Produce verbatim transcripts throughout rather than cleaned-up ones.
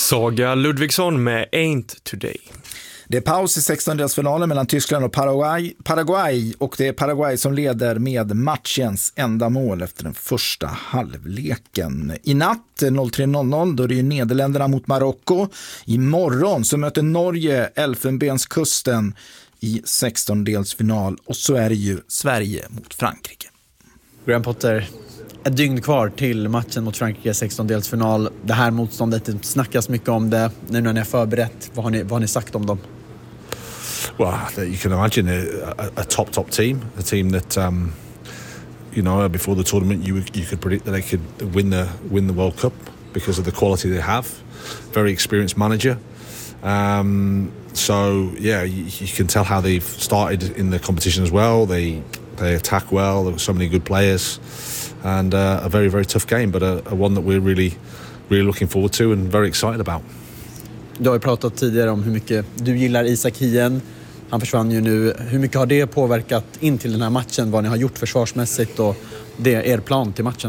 Saga Ludvigsson med Ain't Today. Det är paus i sextondelsfinalen mellan Tyskland och Paraguay, Paraguay och det är Paraguay som leder med matchens enda mål efter den första halvleken. I natt noll tre noll noll då är det ju Nederländerna mot Marocko. Imorgon så möter Norge Elfenbenskusten i sextondelsfinal och så är det ju Sverige mot Frankrike. Graham Potter, ett dygn kvar till matchen mot Frankrike sextondelsfinal. Det här motståndet, det snackas mycket om det. Nu när ni har förberett, vad har ni, vad har ni sagt om dem? Well, you can imagine a, a, a top, top team. A team that, um, you know, before the tournament you you could predict that they could win the, win the World Cup because of the quality they have. Very experienced manager. Um, so, yeah, you, you can tell how they've started in the competition as well. They, they attack well. There were so many good players. And uh, a very, very tough game, but a, a one that we're really, really looking forward to and very excited about. Du har ju pratat tidigare om hur mycket du gillar Isak Hien. Han försvann ju nu. Hur mycket har det påverkat in till den här matchen? Vad ni har gjort försvarsmässigt och det är er plan till matchen?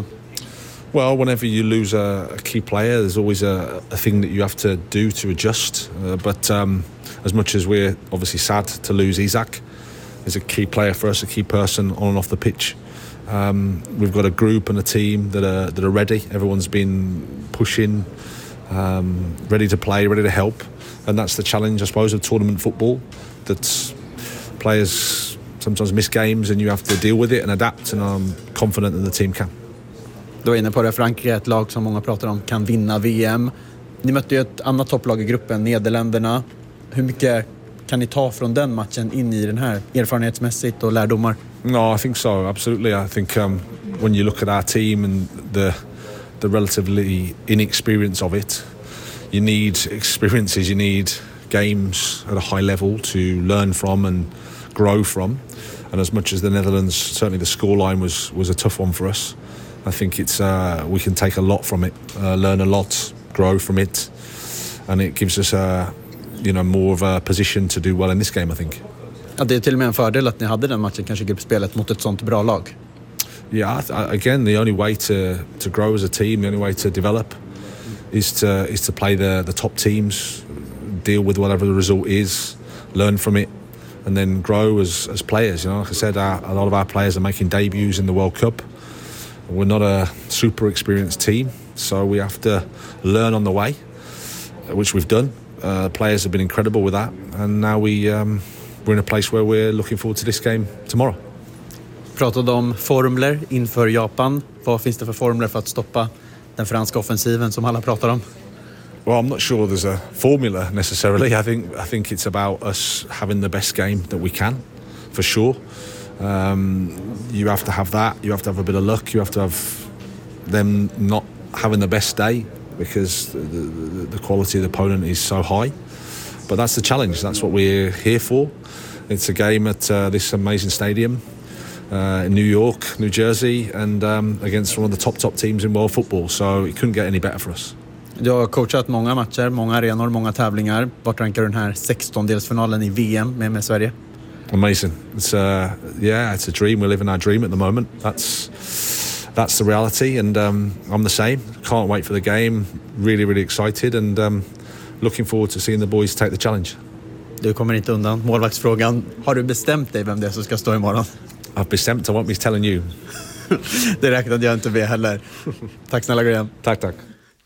Well, whenever you lose a, a key player, there's always a, a thing that you have to do to adjust. Uh, but um, as much as we're obviously sad to lose Isak, he's a key player for us, a key person on and off the pitch. Um, we've got a group and a team that are that are ready. Everyone's been pushing, um, ready to play, ready to help, and that's the challenge, I suppose, of tournament football. That players sometimes miss games, and you have to deal with it and adapt. And I'm confident that the team can. Du är inne på det. Frankrike är ett lag som många pratar om kan vinna V M. Ni mötte ju ett annat topplag i gruppen, Nederländerna. Hur mycket kan ni ta från den matchen in i den här erfarenhetsmässigt och lärdomar? No, I think so. Absolutely. I think um, when you look at our team and the the relatively inexperience of it, you need experiences. You need games at a high level to learn from and grow from. And as much as the Netherlands, certainly the scoreline was was a tough one for us. I think it's uh, we can take a lot from it, uh, learn a lot, grow from it, and it gives us a you know more of a position to do well in this game, I think. Ja, det är till och med en fördel att ni hade den matchen, kanske gruppspelet, mot ett sånt bra lag. Yeah, again, the only way to to grow as a team, the only way to develop is to is to play the the top teams, deal with whatever the result is, learn from it, and then grow as as players. You know, like I said, our, a lot of our players are making debuts in the World Cup. We're not a super experienced team, so we have to learn on the way, which we've done. Uh, players have been incredible with that, and now we um, we're in a place where we're looking forward to this game tomorrow. Pratade om formler inför Japan. Vad finns det för formler för att stoppa den franska offensiven som alla pratar om? Well, I'm not sure there's a formula necessarily. I think I think it's about us having the best game that we can, for sure. Um, you have to have that. You have to have a bit of luck. You have to have them not having the best day because the, the, the quality of the opponent is so high. But that's the challenge. That's what we're here for. It's a game at uh, this amazing stadium uh, in New York, New Jersey, and um, against one of the top, top teams in world football. So it couldn't get any better for us. Du har coachat många matcher, många arenor, många tävlingar. Vart rankar du den här sextondelsfinalen i V M med, med Sverige? Amazing. It's uh, yeah, it's a dream. We're living our dream at the moment. That's that's the reality, and um, I'm the same. Can't wait for the game. Really, really excited, and um, looking forward to seeing the boys take the challenge. Du kommer inte undan målvaktsfrågan. Har du bestämt dig vem det är som ska stå imorgon? I've bestämt. I won't be telling you. Det räknade jag inte med heller. Tack snälla Graham. Tack, tack.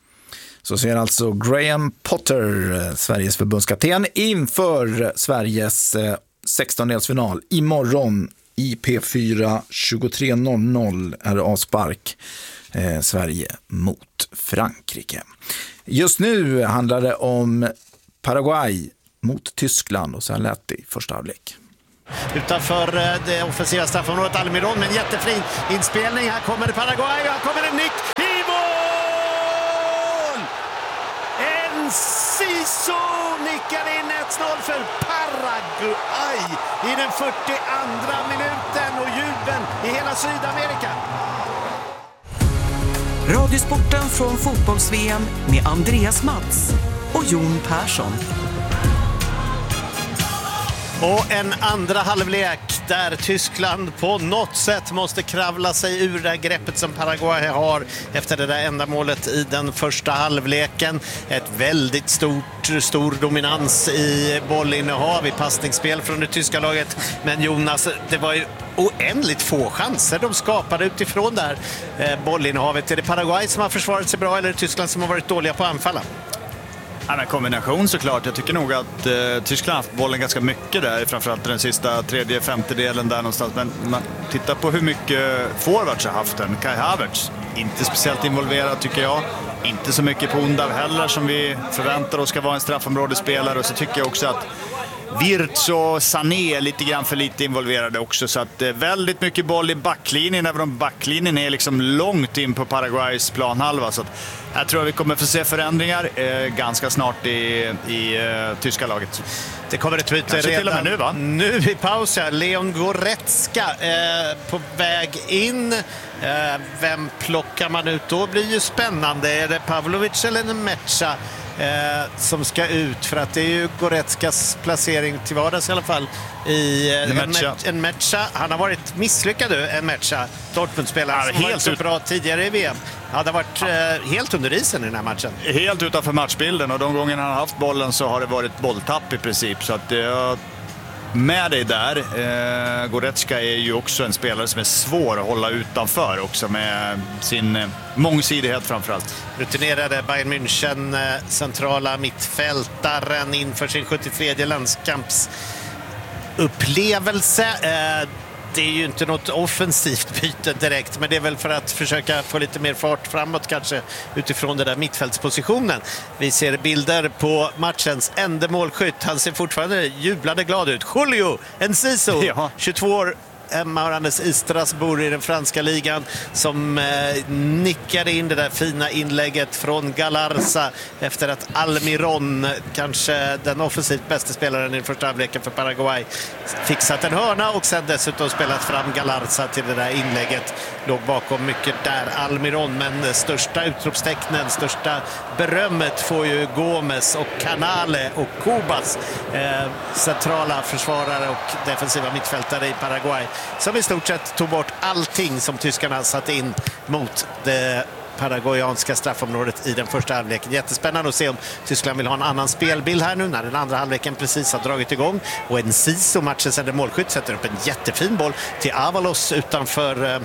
Så ser alltså Graham Potter, Sveriges förbundskapten, inför Sveriges sextondelsfinal imorgon i P fyra tjugotre noll noll är avspark. Eh, Sverige mot Frankrike. Just nu handlar det om Paraguay mot Tyskland och så här lät det i första halvlek. Utanför det offensiva straffområdet Almiron med en jättefin inspelning. Här kommer det Paraguay och här kommer en nick i mål! Enciso nickar in ett noll för Paraguay i den fyrtioandra minuten och jubeln i hela Sydamerika. Radiosporten från fotbolls-V M med Andreas Mats och Jon Persson. Och en andra halvlek där Tyskland på något sätt måste kravla sig ur det här greppet som Paraguay har efter det där enda målet i den första halvleken. Ett väldigt stort, stor dominans i bollinnehav, i passningsspel från det tyska laget. Men Jonas, det var ju oändligt få chanser de skapade utifrån där eh, bollinnehavet. Är det Paraguay som har försvarat sig bra eller är det Tyskland som har varit dåliga på anfalla? Ja, men kombination såklart. Jag tycker nog att eh, Tyskland har haft bollen ganska mycket där, framförallt den sista tredje, femte delen där någonstans. Men man tittar på hur mycket forwards har haft den. Kai Havertz, inte speciellt involverad tycker jag. Inte så mycket på Undav heller som vi förväntar oss ska vara en straffområdespelare. Och så tycker jag också att Wirtz och Sané är lite grann för lite involverade också. Så att eh, väldigt mycket boll i backlinjen, även om backlinjen är liksom långt in på Paraguays planhalva. Så att jag tror att vi kommer få se förändringar eh, ganska snart i, i eh, tyska laget. Det kommer ett byte redan till och med nu, va? Nu i paus, ja. Leon Goretzka eh, på väg in. Eh, vem plockar man ut då? Blir ju spännande. Är det Pavlovic eller Nemetša eh, som ska ut? För att det är ju Goretzkas placering till vardags i alla fall i eh, Nemetša. en Nemetša. Han har varit misslyckad nu, en Nemetša. Dortmund-spelare ja, som helt varit så ut... bra tidigare i V M. Han har varit eh, helt under isen i den här matchen. Helt utanför matchbilden, och de gångerna han har haft bollen så har det varit bolltapp i princip. Så att jag med dig där. Eh, Goretzka är ju också en spelare som är svår att hålla utanför också med sin eh, mångsidighet framförallt. Rutinerade Bayern München eh, centrala mittfältaren inför sin sjuttiotredje landskampsupplevelse. Eh, Det är ju inte något offensivt byte direkt, men det är väl för att försöka få lite mer fart framåt kanske utifrån den där mittfältspositionen. Vi ser bilder på matchens enda målskytt. Han ser fortfarande jublande glad ut. Julio Enciso, ja. tjugotvå år, hemmaharandes i Strasbourg i den franska ligan, som eh, nickade in det där fina inlägget från Galarza efter att Almiron, kanske den offensivt bästa spelaren i den första halvleken för Paraguay, fixat en hörna och sen dessutom spelat fram Galarza till det där inlägget. Låg bakom mycket där Almiron, men största utropstecknen, största berömmet får ju Gomes och Canale och Cubas, eh, centrala försvarare och defensiva mittfältare i Paraguay, som i stort sett tog bort allting som tyskarna satt in mot det paraguayanska straffområdet i den första halvleken. Jättespännande att se om Tyskland vill ha en annan spelbild här nu när den andra halvleken precis har dragit igång. Och Enciso, matchens enda målskytt, sätter upp en jättefin boll till Avalos utanför,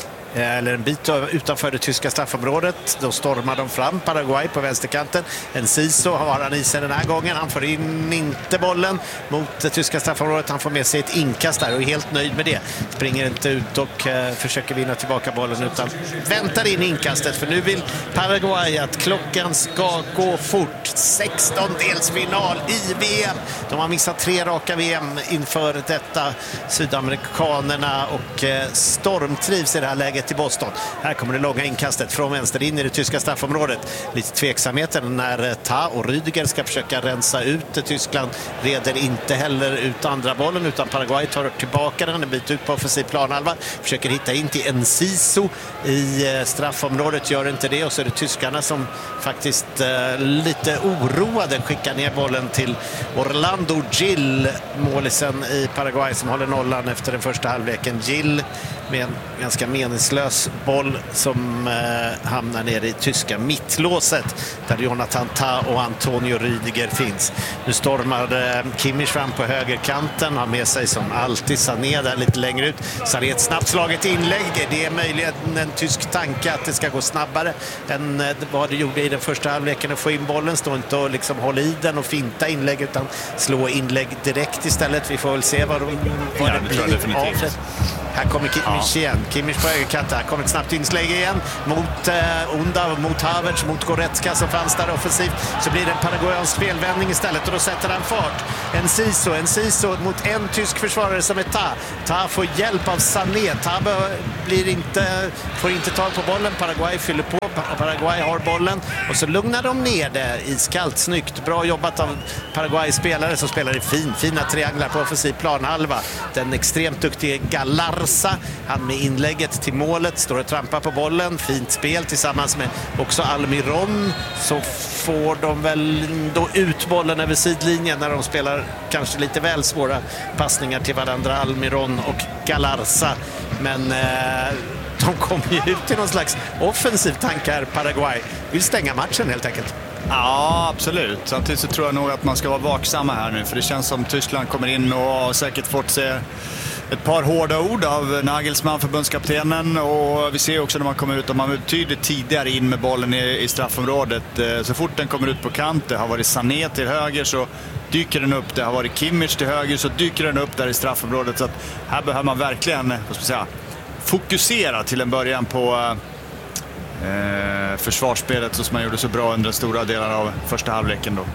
eller en bit utanför det tyska straffområdet. Då stormar de fram, Paraguay på vänsterkanten. Enciso har han i sig den här gången. Han får in inte bollen mot det tyska straffområdet. Han får med sig ett inkast där och är helt nöjd med det. Springer inte ut och uh, försöker vinna tillbaka bollen, utan väntar in inkastet. För nu vill Paraguay att klockan ska gå fort. sextondelsfinal i V M. De har missat tre raka V M inför detta. Sydamerikanerna och uh, stormtrivs i det här läget till Boston. Här kommer det långa inkastet från vänster in i det tyska straffområdet. Lite tveksamheten när Ta och Rüdiger ska försöka rensa ut Tyskland. Reder inte heller ut andra bollen, utan Paraguay tar tillbaka den en bit ut på offensiv planhalva. Försöker hitta in till Enciso i straffområdet, gör inte det, och så är det tyskarna som faktiskt eh, lite oroade skickar ner bollen till Orlando Gil, målisen i Paraguay som håller nollan efter den första halvleken. Gil med en ganska meningslös boll som eh, hamnar nere i tyska mittlåset där Jonathan Ta och Antonio Rüdiger finns. Nu stormar eh, Kimmich fram på högerkanten, har med sig som alltid Sané där lite längre ut. Sané ett snabbt slaget inlägg. Det är möjligen en tysk tanke att det ska gå snabbare än eh, vad det gjorde i den första halvleken att få in bollen. Stå inte och liksom hålla i den och finta inlägg, utan slå inlägg direkt istället. Vi får väl se vad, vad ja, det, det blir tror jag definitivt. av. Här kommer Kimmich ja. igen. Kimmich på högerkanten. Här kommer ett snabbt inslag igen mot eh, Undav, mot Havertz, mot Goretzka som fanns där offensivt. Så blir det en paraguayansk spelvändning istället och då sätter han fart. Enciso, Enciso mot en tysk försvarare som är Ta. Ta får hjälp av Sané. Ta blir inte, får inte tag på bollen. Paraguay fyller på. Paraguay har bollen och så lugnar de ner det iskallt snyggt. Bra jobbat av Paraguays spelare som spelar i fin, fina trianglar på offensiv planhalva. Den extremt duktiga Galarza Han med inlägget till målet står och trampar på bollen. Fint spel tillsammans med också Almiron. Så får de väl då ut bollen över sidlinjen när de spelar kanske lite väl svåra passningar till varandra, Almiron och Galarza. Men eh, de kommer ju ut till någon slags offensiv tanke här. Paraguay vill stänga matchen helt enkelt. Ja, absolut. Samtidigt så tror jag nog att man ska vara vaksamma här nu. För det känns som Tyskland kommer in och har säkert fått se ett par hårda ord av Nagelsmann, förbundskaptenen. Och vi ser också när man kommer ut att man är betydligt tidigare in med bollen i, i straffområdet. Så fort den kommer ut på kant, det har varit Sané till höger så dyker den upp. Det har varit Kimmich till höger så dyker den upp där i straffområdet. Så att här behöver man verkligen, vad ska jag säga, fokusera till en början på eh, försvarsspelet så som man gjorde så bra under stora delar av första halvleken då.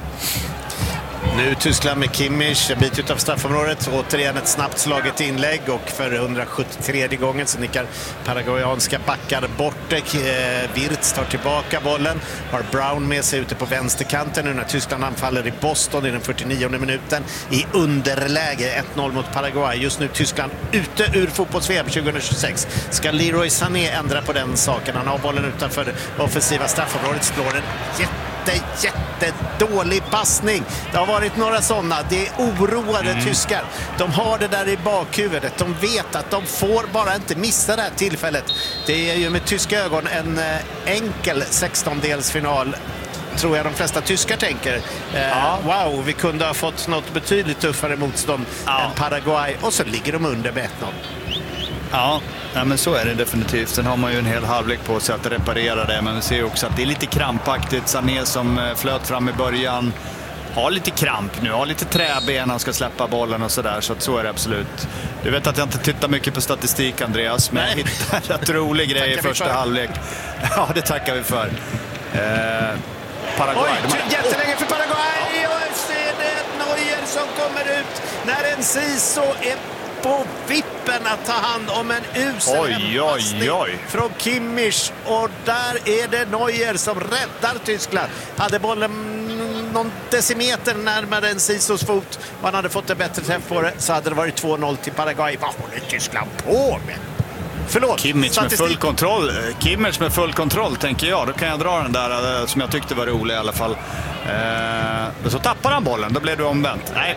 Nu Tyskland med Kimmich, en bit utav straffområdet. Återigen ett snabbt slaget inlägg och för hundrasjuttiotredje gången så nickar paraguayanska backar bort det. Wirtz tar tillbaka bollen. Har Brown med sig ute på vänsterkanten nu när Tyskland anfaller i Boston i den fyrtionionde minuten. I underläge ett noll mot Paraguay. Just nu Tyskland ute ur fotbolls-V M tjugohundratjugosex. Ska Leroy Sané ändra på den saken? Han har bollen utanför offensiva straffområdet. Slår en jätte Jätte, jättedålig passning. Det har varit några sådana. Det är oroade mm. tyskar. De har det där i bakhuvudet. De vet att de får bara inte missa det här tillfället. Det är ju med tyska ögon en enkel sextondelsfinal. Tror jag de flesta tyskar tänker. Eh, ja. Wow, vi kunde ha fått något betydligt tuffare motstånd ja. än Paraguay. Och så ligger de under med ett noll. Ja, ja, men så är det definitivt. Sen har man ju en hel halvlek på sig att reparera det. Men vi ser också att det är lite krampaktigt. Sané som flöt fram i början har lite kramp nu. Har lite träben, han ska släppa bollen och sådär. Så att så är det absolut. Du vet att jag inte tittar mycket på statistik, Andreas. Men Nej. jag hittar ett rolig grej i första halvlek. Ja, det tackar vi för. Eh, Paraguay. Oj, jättelänge för Paraguay. Och så är det Neuer som kommer ut när en Siso är på vippen att ta hand om en usel oj, oj, oj. från Kimmich. Och där är det Neuer som räddar Tyskland. Hade bollen någon decimeter närmare en Sisos fot och han hade fått en bättre träff på det så hade det varit två noll till Paraguay. Vad håller Tyskland på med? Förlåt, Kimmich med full kontroll. Kimmich med full kontroll tänker jag. Då kan jag dra den där som jag tyckte var rolig i alla fall. Eh, så tappar han bollen, då blev det omvänt. Nej.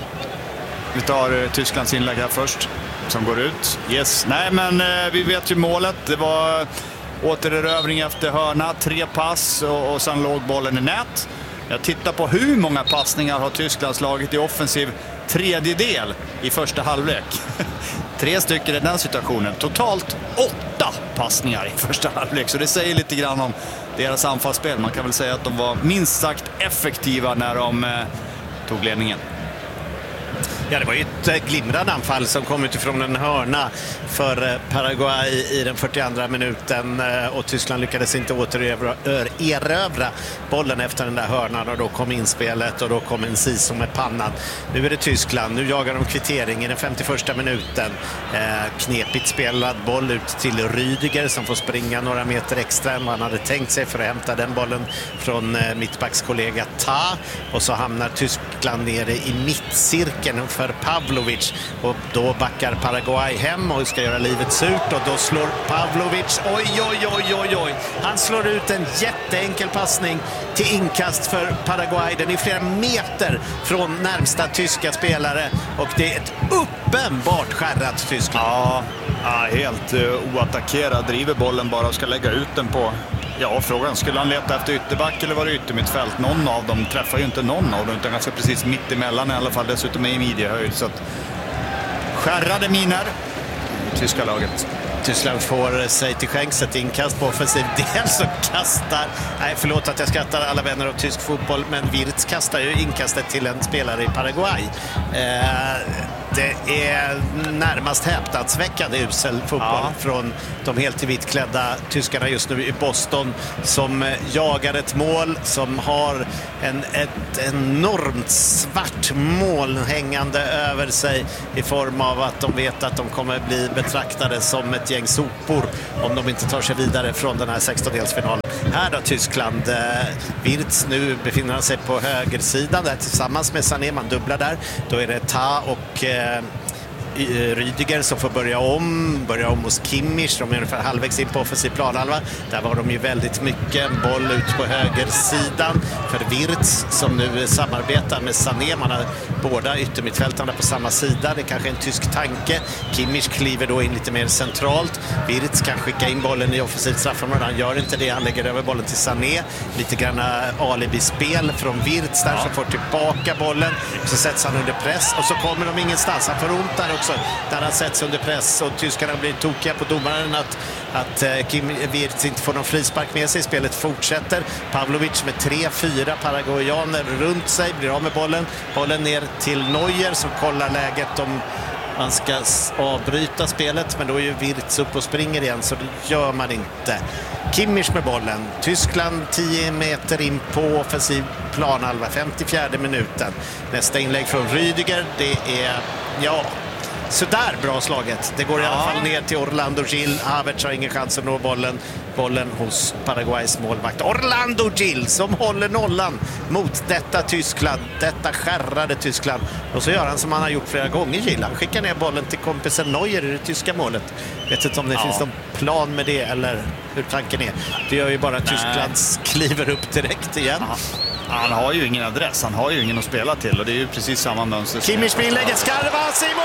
Vi tar Tysklands inlägg här först som går ut. Yes. Nej, men eh, vi vet ju målet. Det var återerövring efter hörna, tre pass och, och sen låg bollen i nät. Jag tittar på hur många passningar har Tyskland slagit i offensiv tredjedel i första halvlek. Tre stycken i den situationen. Totalt åtta passningar i första halvlek. Så det säger lite grann om deras anfallsspel. Man kan väl säga att de var minst sagt effektiva när de eh, tog ledningen. Ja, det var ju ett glimrande anfall som kom utifrån en hörna för Paraguay i den fyrtioandra minuten och Tyskland lyckades inte återerövra bollen efter den där hörnan och då kom inspelet och då kom en Siso med pannan. Nu är det Tyskland, nu jagar de kvittering i den femtioförsta minuten. Eh, knepigt spelad boll ut till Rüdiger som får springa några meter extra än vad han hade tänkt sig för att hämta den bollen från eh, mittbackskollega Ta och så hamnar Tyskland nere i mittcirkeln för Pavlovic och då backar Paraguay hem och ska göra livet surt och då slår Pavlovic, oj oj oj oj oj, han slår ut en jätteenkel passning till inkast för Paraguay, den är flera meter från närmsta tyska spelare och det är ett uppenbart skärrat Tyskland. Ja, ja helt uh, oattackerad, driver bollen bara och ska lägga ut den på. Ja, frågan, skulle han leta efter ytterback eller var det yttermittfält? Någon av dem träffar ju inte någon av dem utan ganska precis mitt emellan i alla fall, dessutom i midjehöjd. Så att skärrade miner tyska laget. Tyskland får sig till skänks ett inkast på offensiv del så kastar, nej förlåt att jag skrattar alla vänner av tysk fotboll, men Wirtz kastar ju inkastet till en spelare i Paraguay. Eh, det är närmast häpnadsväckande usel fotboll ja. från de helt i vitt klädda tyskarna just nu i Boston som jagar ett mål som har en, ett enormt svart moln hängande över sig i form av att de vet att de kommer bli betraktade som ett gäng sopor om de inte tar sig vidare från den här sextondelsfinalen. Här då Tyskland, eh, Wirtz nu befinner han sig på högersidan där tillsammans med Sané, man dubblar där. Då är det Ta och eh, Rüdiger som får börja om, börja om hos Kimmich. De är ungefär halvvägs in på offensiv planhalva. Där var de ju väldigt mycket. En boll ut på högersidan för Wirtz som nu samarbetar med Sané. Man har båda yttermittfältarna på samma sida. Det är kanske en tysk tanke. Kimmich kliver då in lite mer centralt. Wirtz kan skicka in bollen i offensivt straffområde. Han gör inte det. Han lägger över bollen till Sané. Lite grann alibi-spel från Wirtz där, ja. Som får tillbaka bollen. Så sätts han under press och så kommer de ingenstans. Han får ont där också. Där han sätts under press och tyskarna blir tokiga på domaren att, att Kim Wirtz inte får någon frispark med sig. Spelet fortsätter. Pavlovic med tre, fyra paraguayaner runt sig. Blir av med bollen. Bollen ner till Neuer som kollar läget om man ska avbryta spelet, men då är ju Wirtz upp och springer igen, så det gör man inte. Kimmich med bollen. Tyskland tio meter in på offensiv planhalva, femtiofjärde minuten. Nästa inlägg från Rüdiger, det är, ja, sådär bra slaget. Det går i alla fall ner till Orlando Gil. Havertz har ingen chans att nå bollen. Bollen hos Paraguays målvakt Orlando Gil som håller nollan mot detta Tyskland. Detta skärrade Tyskland. Och så gör han som han har gjort flera gånger, Gil. Han skickar ner bollen till kompisen Neuer i det tyska målet. Vet inte om det ja. finns någon plan med det eller hur tanken är. Det gör ju bara att Tyskland kliver upp direkt igen. Ja. Han har ju ingen adress. Han har ju ingen att spela till och det är ju precis samma mönster. Kimmich med inlägget. Skarvas i mål!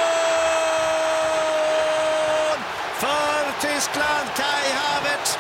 För Tyskland, Kai Havertz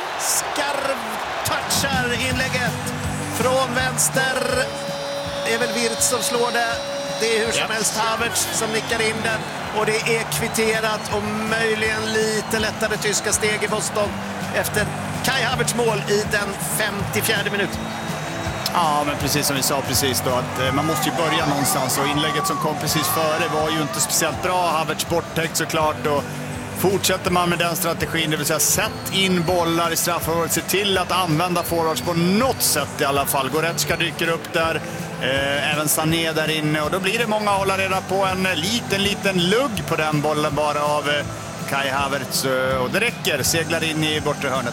skarvtouchar inlägget från vänster. Det är väl Wirtz som slår det. Det är hur som helst Havertz som nickar in den. Och det är kvitterat och möjligen lite lättare tyska steg i Boston efter Kai Havertz mål i den femtiofjärde minuten. Ja, men precis som vi sa precis då, att eh, man måste ju börja någonstans och inlägget som kom precis före var ju inte speciellt bra. Havertz borttäckt såklart och fortsätter man med den strategin, det vill säga sätt in bollar i straffområdet, se till att använda forwards på något sätt i alla fall. Goretzka dyker upp där, eh, även Sané där inne och då blir det många hålla reda på en liten, liten lugg på den bollen bara av eh, Kai Havertz och det räcker, seglar in i bortre hörnet.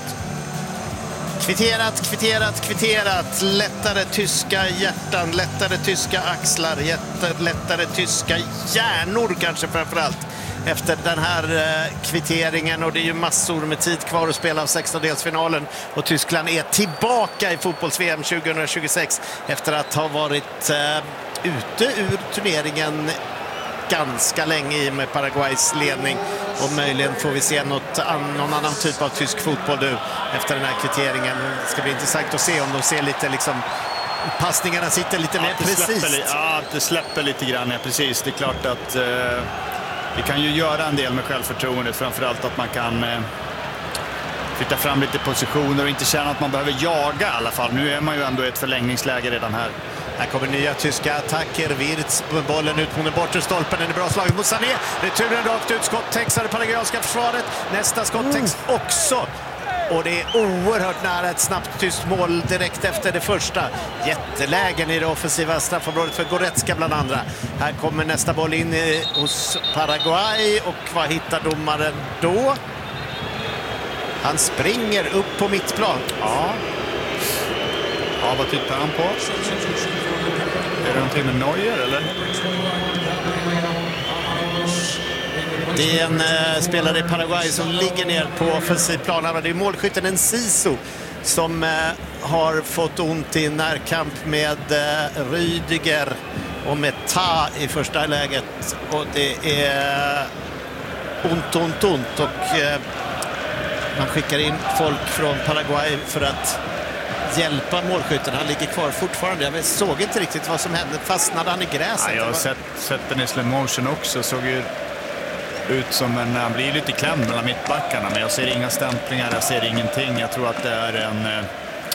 Kvitterat, kvitterat, kvitterat. Lättare tyska hjärtan, lättare tyska axlar, lättare tyska hjärnor kanske framförallt. Efter den här eh, kvitteringen och det är ju massor med tid kvar att spela av sextondelsfinalen och Tyskland är tillbaka i fotbolls-V M tjugohundratjugosex efter att ha varit eh, ute ur turneringen ganska länge i med Paraguays ledning och möjligen får vi se något an, någon annan typ av tysk fotboll nu efter den här kvitteringen. Det ska bli intressant att se om de ser lite liksom passningarna sitter lite ja, mer precis. Li- ja, det släpper lite grann, ja, precis. Det är klart att eh, vi kan ju göra en del med självförtroendet, framförallt att man kan eh, flytta fram lite positioner och inte känna att man behöver jaga i alla fall. Nu är man ju ändå i ett förlängningsläge redan här. Här kommer nya tyska attacker. Wirtz på bollen ut mot den bortre stolpen. Den är bra slaget mot Sané. Returen rakt ut. Skotttext av det paraguayanska försvaret. Nästa skotttext också. Och det är oerhört nära ett snabbt tyst mål direkt efter det första. Jättelägen i det offensiva straffområdet för Goretzka bland andra. Här kommer nästa boll in i, hos Paraguay. Och vad hittar domaren då? Han springer upp på mittplan. Ja. Ja, vad tittar han på? Är det någonting med Neuer, eller? Det är en uh, spelare i Paraguay som ligger ner på offensiv plan. Det är målskytten Enciso som uh, har fått ont i närkamp med uh, Rüdiger och med Ta i första läget. Och det är uh, ont, ont, ont. Och uh, man skickar in folk från Paraguay för att hjälpa målskytten. Han ligger kvar fortfarande. Jag såg inte riktigt vad som hände. Fastnade han i gräset? Ja, jag har sett, sett den i slow motion också. Såg ju ut som en... Han blir lite klämd mellan mittbackarna. Men jag ser inga stämplingar. Jag ser ingenting. Jag tror att det är en... Eh,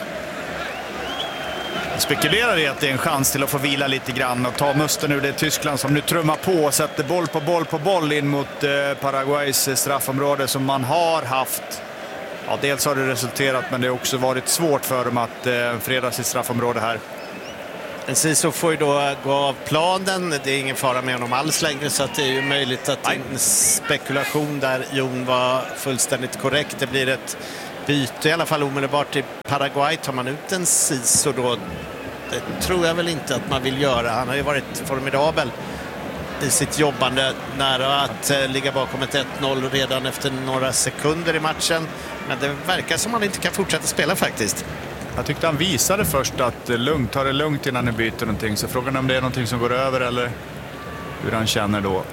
jag spekulerar i att det är en chans till att få vila lite grann och ta musten ur det Tyskland som nu trummar på och sätter boll på boll på boll in mot eh, Paraguays straffområde som man har haft. Ja, dels har det resulterat, men det har också varit svårt för dem att eh, freda sitt straffområde här. Enciso får ju då gå av planen. Det är ingen fara med honom alls längre, så att det är ju möjligt att Nej. en spekulation där Jon var fullständigt korrekt. Det blir ett byte i alla fall omedelbart i Paraguay. Tar man ut Enciso då? Det tror jag väl inte att man vill göra. Han har ju varit formidabel i sitt jobbande, nära att eh, ligga bakom ett ett noll redan efter några sekunder i matchen. Men det verkar som man inte kan fortsätta spela faktiskt. Jag tyckte han visade först att eh, lugnt, ta det lugnt innan ni byter någonting. Så frågan är om det är någonting som går över eller hur han känner då.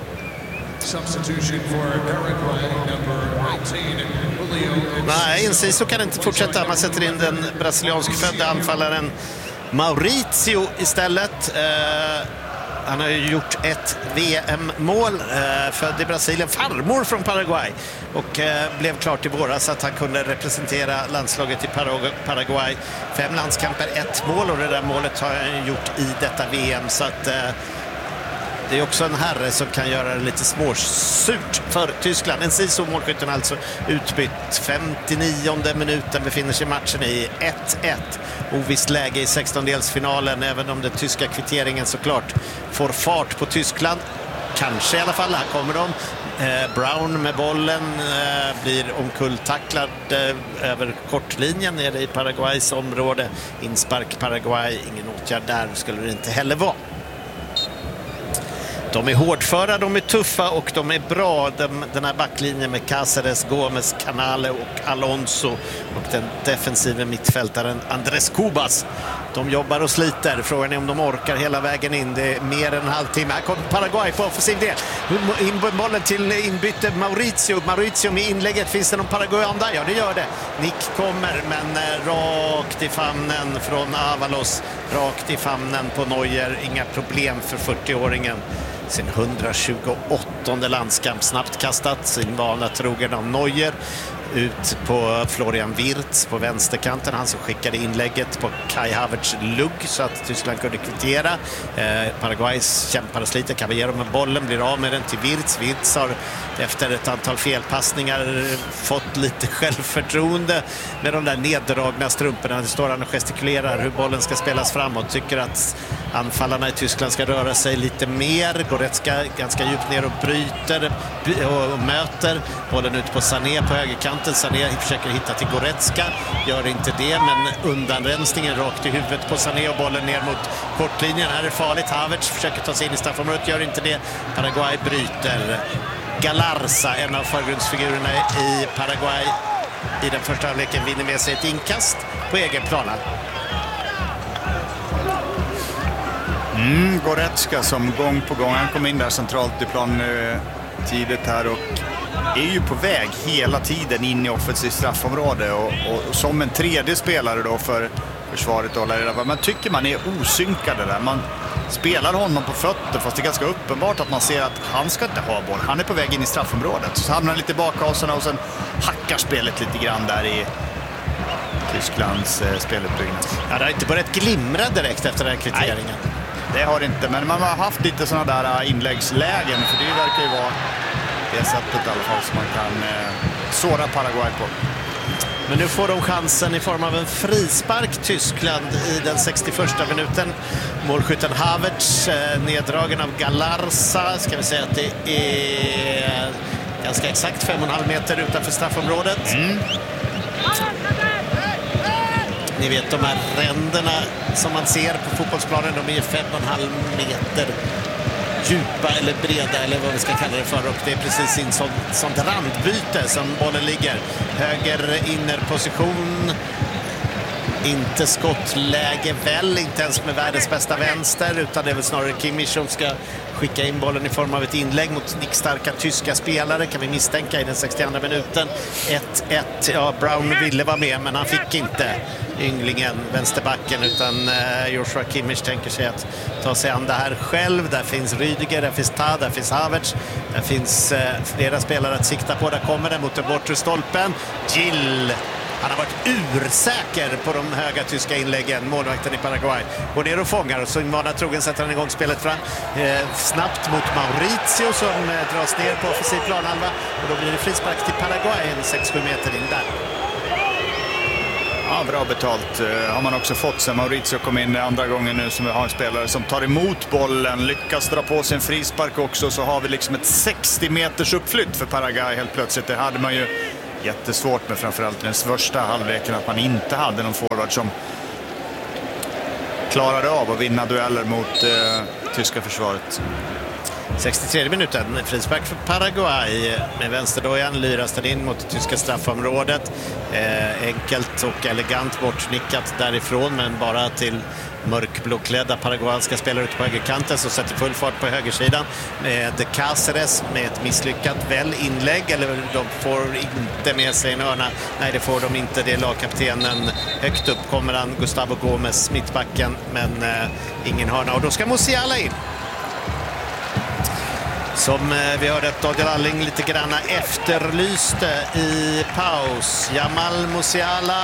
Nej, Enciso kan inte fortsätta. Man sätter in den brasilianskfödda anfallaren Mauricio istället. Eh, han har ju gjort ett V M-mål, eh, född i Brasilien, farmor från Paraguay, och eh, blev klart i våras att han kunde representera landslaget i Parag- Paraguay. Fem landskamper, ett mål, och det där målet har han gjort i detta V M, så att eh, det är också en herre som kan göra det lite småsurt för Tyskland. Enciso, målskytten, alltså utbytt. femtionionde minuten befinner sig matchen i ett ett. Ovisst läge i sextondelsfinalen, även om den tyska kvitteringen såklart får fart på Tyskland. Kanske i alla fall, här kommer de. Eh, Brown med bollen eh, blir omkulltacklad eh, över kortlinjen nere i Paraguays område. Inspark Paraguay, ingen åtgärd där skulle det inte heller vara. De är hårdföra, de är tuffa och de är bra. Den, den här backlinjen med Cáceres, Gómez, Canale och Alonso, och den defensiva mittfältaren Andrés Cubas. De jobbar och sliter. Frågan är om de orkar hela vägen in. Det är mer än en halvtimme. Här kommer Paraguay på offensiv del. In bollen till inbyte Mauricio. Mauricio med inlägget. Finns det någon Paraguayan där? Ja, det gör det. Nick kommer, men rakt i famnen från Avalos. Rakt i famnen på Neuer. Inga problem för fyrtioåringen. Sin hundratjugoåttonde landskamp, snabbt kastat, sin vana trogen av Neuer. Ut på Florian Wirtz på vänsterkanten, han som skickade inlägget på Kai Havertz lugg så att Tyskland kunde kvittera. eh, Paraguays kämpar och sliter. Caballero med bollen, blir av med den till Wirtz. Wirtz har efter ett antal felpassningar fått lite självförtroende med de där neddragna strumporna. Det står han och gestikulerar hur bollen ska spelas framåt. Tycker att anfallarna i Tyskland ska röra sig lite mer. Goretzka ganska djupt ner och bryter och möter bollen ut på Sané på högerkanten. Sané försöker hitta till Goretzka, gör inte det, men undanrensningen rakt i huvudet på Sané och bollen ner mot kortlinjen. Här är farligt. Havertz försöker ta sig in i straffområdet, gör inte det. Paraguay bryter. Galarza, en av förgrundsfigurerna i Paraguay i den första halvleken, vinner med sig ett inkast på egen plan. Mm, Goretzka som gång på gång, han kom in där centralt i plan eh, tidigt här och är ju på väg hela tiden in i offensivt straffområde och, och, och som en tredje spelare då för försvaret håller reda på. Man tycker man är osynkade där. Man spelar honom på fötter fast det är ganska uppenbart att man ser att han ska inte ha boll. Han är på väg in i straffområdet. Så hamnar han lite bakhåsarna och sen hackar spelet lite grann där i Tysklands eh, speluppbyggnad. Ja, det har inte börjat glimra direkt efter den här kvitteringen. Nej, det har inte, men man har haft lite sådana där inläggslägen, för det verkar ju vara det sättet i alla fall som man kan eh, såra Paraguay på. Men nu får de chansen i form av en frispark, Tyskland, i den sextioförsta minuten. Målskytten Havertz, eh, neddragen av Galarza. Ska vi säga att det är ganska exakt fem och en halv meter utanför straffområdet. Mm. Ni vet de här ränderna som man ser på fotbollsplanen, de är fem och en halv meter djupa eller breda eller vad vi ska kalla det för, och det är precis i en sån, sånt randbyte som bollen ligger. Höger innerposition, inte skottläge väl, inte ens med världens bästa vänster, utan det är väl snarare Kimmich som ska skicka in bollen i form av ett inlägg mot nickstarka tyska spelare, kan vi misstänka, i den sextioandra minuten. ett ett, ja, Brown ville vara med men han fick inte, ynglingen, vänsterbacken, utan eh, Joshua Kimmich tänker sig att ta sig an det här själv. Där finns Rüdiger, där finns Ta, där finns Havertz, där finns eh, flera spelare att sikta på. Där kommer den mot den bortre stolpen. Gill, han har varit ursäker på de höga tyska inläggen. Målvakten i Paraguay går ner och fångar, och så invana trogen sätter han igång spelet fram eh, snabbt mot Mauricio som eh, dras ner på offensiv planhalva, och då blir det frispark till Paraguay en sex sju meter in där. Ja, bra betalt uh, har man också fått sen Mauricio kom in andra gången nu, som vi har en spelare som tar emot bollen, lyckas dra på sig en frispark också, så har vi liksom ett sextio meters uppflytt för Paraguay helt plötsligt. Det hade man ju jättesvårt med, framförallt den första halvleken, att man inte hade någon forward som klarade av att vinna dueller mot uh, tyska försvaret. sextiotredje minuten, frispark för Paraguay. Med vänsterdojan lyras den in mot det tyska straffområdet. Eh, enkelt och elegant bortnickat därifrån, men bara till mörkblåklädda paraguanska spelare ute på högerkanten, så sätter full fart på högersidan med Cáceres med ett misslyckat väl inlägg, eller de får inte med sig en hörna. Nej, det får de inte. Det är lagkaptenen. Högt upp kommer han, Gustavo Gómez, mittbacken, men eh, ingen hörna. Och då ska Musiala in. Som eh, vi hörde att Daniel Alling lite grann efterlyste i paus. Jamal Musiala,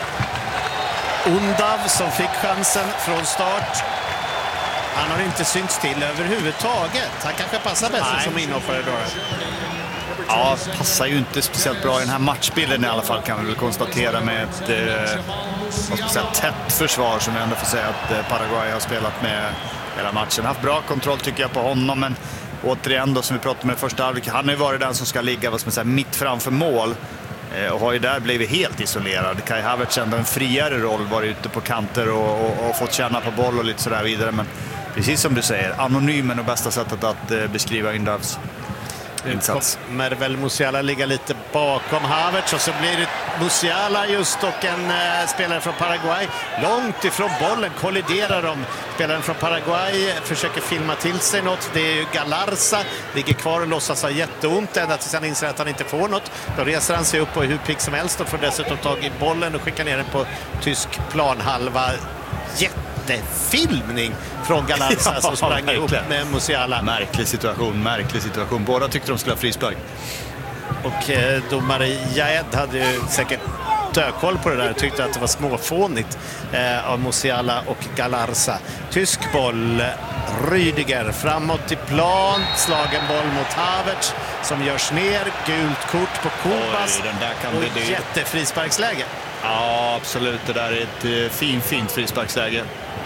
Undav som fick chansen från start. Han har inte synts till överhuvudtaget. Han kanske passar bäst som inhoppare då. Ja, passar ju inte speciellt bra i den här matchbilden i alla fall, kan vi väl konstatera, med ett eh, vad ska man säga, tätt försvar som jag ändå får säga att eh, Paraguay har spelat med hela matchen. Haft bra kontroll tycker jag på honom, men återigen då, som vi pratade med första halvlek, han har ju varit den som ska ligga vad ska man säga, mitt framför mål. Och har ju där blivit helt isolerad. Kai Havertz ändå en friare roll, var ute på kanter och, och, och fått känna på boll och lite sådär vidare. Men precis som du säger, anonymen och bästa sättet att eh, beskriva Undavs insats. Kommer väl Musiala ligga lite bakom Havertz, och så blir det Musiala just och en eh, spelare från Paraguay. Långt ifrån bollen kolliderar de. Spelaren från Paraguay försöker filma till sig något. Det är ju Galarza, ligger kvar och låtsas ha jätteont ända tills han inser att han inte får något. Då reser han sig upp och är hur pigg som helst och får dessutom tag i bollen och skickar ner den på tysk planhalva. Jättefilmning från Galarza ja, som sprang ihop med Musiala. Märklig situation, märklig situation. Båda tyckte de skulle ha frispark. Och eh, domare Jaed hade ju säkert dökoll på det där, tyckte att det var småfånigt eh, av Musiala och Galarza. Tysk boll, Rüdiger framåt i plan, slagen boll mot Havertz som görs ner, gult kort på Kubas. Oj, den där kan och bli jättefrisparksläge. Ja, absolut, det där är ett eh, fin, fint frisparksläge.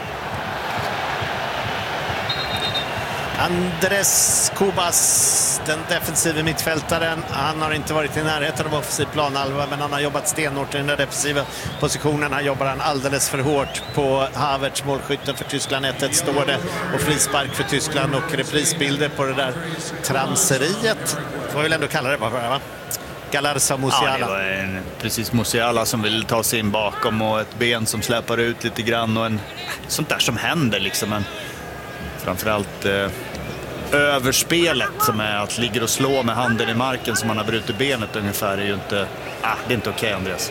Andres Kubas, den defensiva mittfältaren, han har inte varit i närheten av offensiv planhalva, men han har jobbat stenhårt i den där defensiva positionen. Han jobbar han alldeles för hårt på Havertz, målskytten för Tyskland. ett ett står det, och frispark för Tyskland, och reprisbilder på det där tramseriet, får vi väl ändå kalla det bara, va? Galarza Musiala. Ja, det var en, precis Musiala som vill ta sig in bakom, och ett ben som släpar ut lite grann, och en, sånt där som händer liksom. En, framförallt eh, överspelet som är att ligga och slå med handen i marken som man har brutit benet ungefär, är ju inte, ah, det är inte okej, okay, Andreas.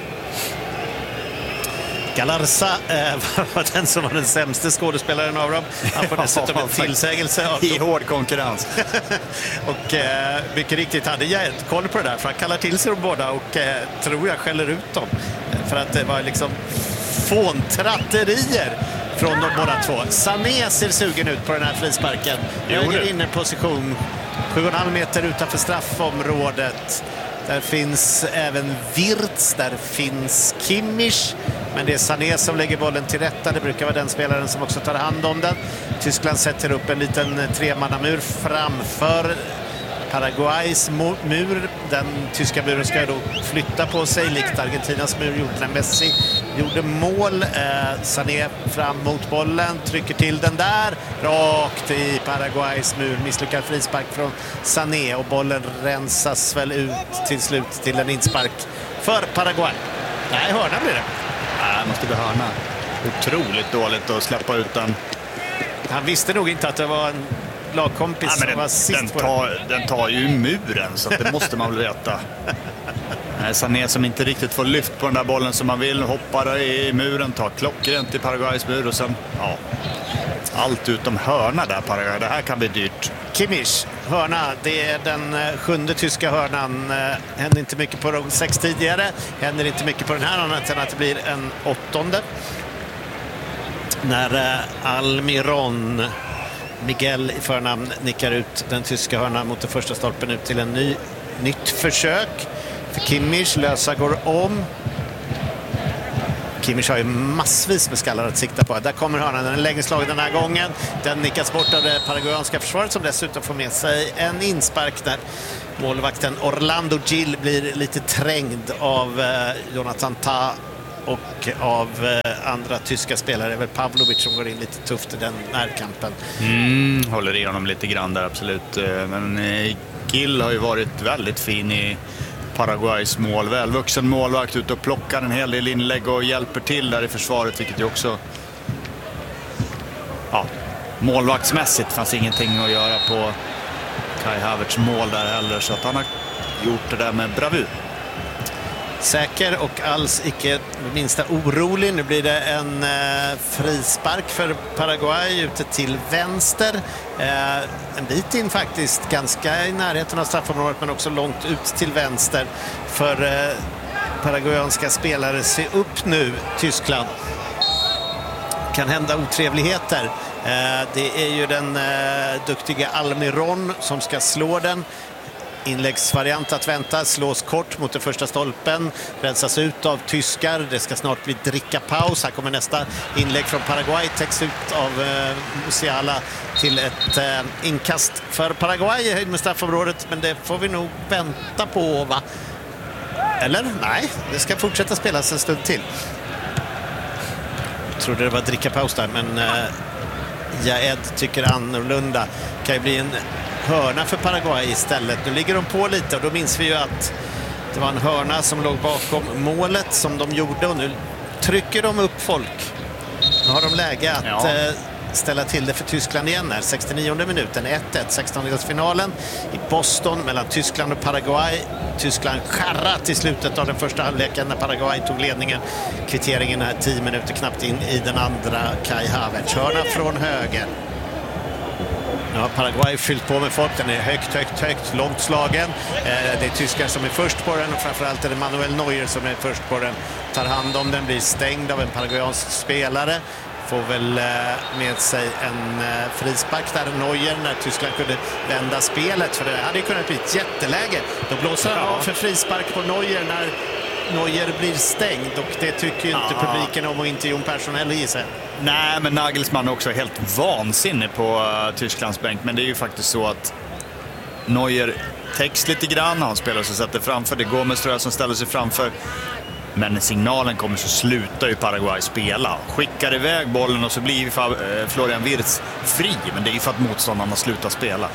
Galarza eh, var den som var den sämsta skådespelaren av dem. Han får dessutom en tillsägelse av i hård konkurrens. Och eh, mycket riktigt hade jag koll på det där, för han kallar till sig de båda och eh, tror jag skäller ut dem. För att det var liksom fåntratterier från de båda två. Sané ser sugen ut på den här frisparken. Höger inne position, sju komma fem meter utanför straffområdet. Där finns även Wirtz, där finns Kimmich. Men det är Sané som lägger bollen till rätta. Det brukar vara den spelaren som också tar hand om den. Tyskland sätter upp en liten tremannamur framför Paraguays mur. Den tyska muren ska då flytta på sig, likt Argentinas mur gjorde när Messi gjorde mål. Eh, Sané fram mot bollen, trycker till den där, rakt i Paraguays mur. Misslyckad frispark från Sané, och bollen rensas väl ut till slut till en inspark för Paraguay. Nej, hörna blir det. Nej, måste bli hörna. Otroligt dåligt att släppa ut den. Han visste nog inte att det var en lagkompis ja, som den, var sist den på tar, den. Den tar ju muren, så att det måste man väl veta. Sané som inte riktigt får lyft på den där bollen som man vill, hoppar i muren, tar klockrent i Paraguays mur, och sen, ja, allt utom hörna där Paraguay. Det här kan bli dyrt. Kimmich, hörna, det är den sjunde tyska hörnan. Händer inte mycket på de sex tidigare, händer inte mycket på den här, annat än att det blir en åttonde. När Almiron, Miguel i förnamn, nickar ut den tyska hörnan mot den första stolpen ut till en ny, nytt försök. För Kimmich, lösa går om. Kimmich har ju massvis med skallar att sikta på. Där kommer hörnan, den är längre slagen den här gången. Den nickas bort av det paraguayanska försvaret, som dessutom får med sig en inspark där målvakten Orlando Gil blir lite trängd av eh, Jonathan Tah. och av eh, andra tyska spelare är väl Pavlovic som går in lite tufft i den närkampen. Mm, håller i honom lite grann där, absolut. Men eh, Gill har ju varit väldigt fin i Paraguays mål. Välvuxen målvakt, ut och plockar en hel del inlägg och hjälper till där i försvaret, vilket ju också... Ja, målvaktsmässigt fanns ingenting att göra på Kai Havertz mål där heller, så att han har gjort det där med bravur. Säker och alls icke minsta orolig. Nu blir det en eh, frispark för Paraguay ute till vänster. Eh, en bit in faktiskt, ganska i närheten av straffområdet men också långt ut till vänster för eh, paraguayanska spelare. Se upp nu, Tyskland. Kan hända otrevligheter. Eh, det är ju den eh, duktiga Almiron som ska slå den. Inläggsvariant att vänta, slås kort mot den första stolpen, rensas ut av tyskar. Det ska snart bli dricka paus. Här kommer nästa inlägg från Paraguay, täcks ut av eh, Musiala till ett eh, inkast för Paraguay i höjd med straffområdet, men det får vi nog vänta på, va? Eller? Nej, det ska fortsätta spelas en stund till. Jag trodde det var dricka paus där, men eh, Jaed tycker annorlunda. Kan ju bli en hörna för Paraguay istället. Nu ligger de på lite och då minns vi ju att det var en hörna som låg bakom målet som de gjorde, och nu trycker de upp folk. Nu har de läge att ja. eh, ställa till det för Tyskland igen här. sextionionde minuten, ett ett, sextondelsfinalen i Boston mellan Tyskland och Paraguay. Tyskland skärrat i slutet av den första halvleken när Paraguay tog ledningen. Kvitteringen är tio minuter knappt in i den andra. Kai Havertz, hörna från höger. Nu har Paraguay fyllt på med folk. Den är högt, högt, högt, långt slagen. Eh, det är tyskar som är först på den, och framförallt är det Manuel Neuer som är först på den. Tar hand om den, blir stängd av en paraguayansk spelare. Får väl eh, med sig en eh, frispark där, Neuer, när Tyskland kunde vända spelet. För det hade ju kunnat bli ett jätteläge. Då blåser han av för frispark på Neuer när Neuer blir stängd, och det tycker ju inte publiken om, och inte Jon Persson heller, gissar. Nej, men Nagelsmann är också helt vansinnig på uh, Tysklands bänk. Men det är ju faktiskt så att Neuer täcks lite grann. Han spelar sig sätter framför. Det går med Ström som ställer sig framför. Men signalen kommer så slutar ju Paraguay spela. Skickar iväg bollen och så blir uh, Florian Wirtz fri. Men det är ju för att motståndarna slutar spela.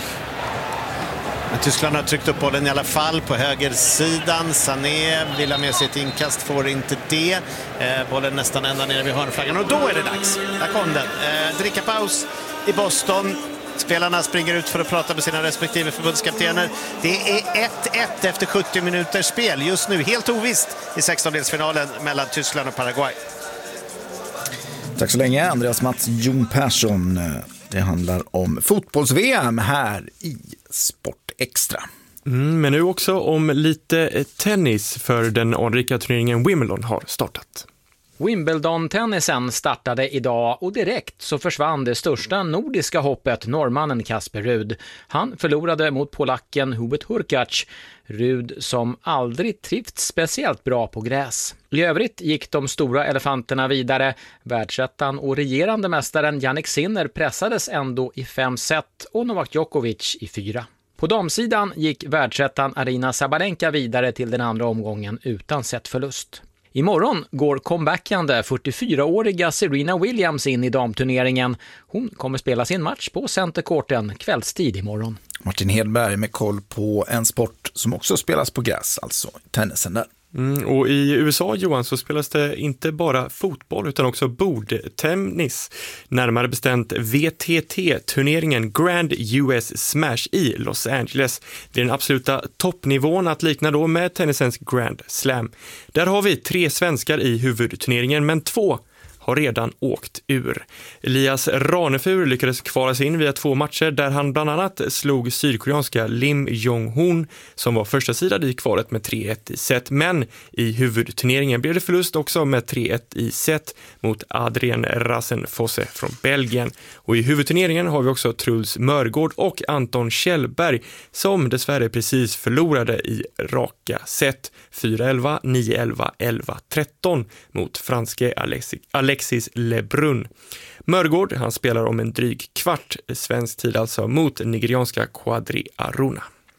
Men Tyskland har tryckt upp bollen i alla fall på högersidan. Sané vill ha med sig ett inkast, får inte det. Eh, bollen nästan ända nere vid hörnflaggan, och då är det dags. Där kom den. Eh, dricka paus i Boston. Spelarna springer ut för att prata med sina respektive förbundskaptener. Det är ett ett efter sjuttio minuters spel. Just nu helt ovisst i sextondelsfinalen mellan Tyskland och Paraguay. Tack så länge, Andreas Mats, Jon Persson. Det handlar om fotbolls-V M här i Sport Extra. Mm, men nu också om lite tennis, för den anrika turneringen Wimbledon har startat. Wimbledon-tennisen startade idag, och direkt så försvann det största nordiska hoppet, norrmannen Kasper Ruud. Han förlorade mot polacken Hubert Hurkacz. Ruud som aldrig trivts speciellt bra på gräs. I övrigt gick de stora elefanterna vidare. Världsettan och regerande mästaren Jannik Sinner pressades ändå i fem set och Novak Djokovic i fyra. På damsidan gick världsettan Arina Sabalenka vidare till den andra omgången utan setförlust. Imorgon går comebackande fyrtiofyraåriga Serena Williams in i damturneringen. Hon kommer spela sin match på Centercourten kvällstid imorgon. Martin Hedberg med koll på en sport som också spelas på gräs, alltså tennisen där. Mm, och i U S A, Johan, så spelas det inte bara fotboll utan också bordtennis. Närmare bestämt V T T-turneringen Grand U S Smash i Los Angeles. Det är den absoluta toppnivån, att likna då med tennisens Grand Slam. Där har vi tre svenskar i huvudturneringen, men två har redan åkt ur. Elias Ranefur lyckades kvala sig in via två matcher där han bland annat slog sydkoreanska Lim Jong-hoon som var första sidan i kvalet med tre ett i set. Men i huvudturneringen blev det förlust också med tre ett i set mot Adrien Rasenfosse från Belgien. Och i huvudturneringen har vi också Truls Mörgård och Anton Kjellberg som dessvärre precis förlorade i raka set. fyra elva, nio elva, elva tretton mot franske Alexis Alexis Lebrun. Mörgård, han spelar om en dryg kvart svensk tid alltså mot nigerianska Quadri Aruna.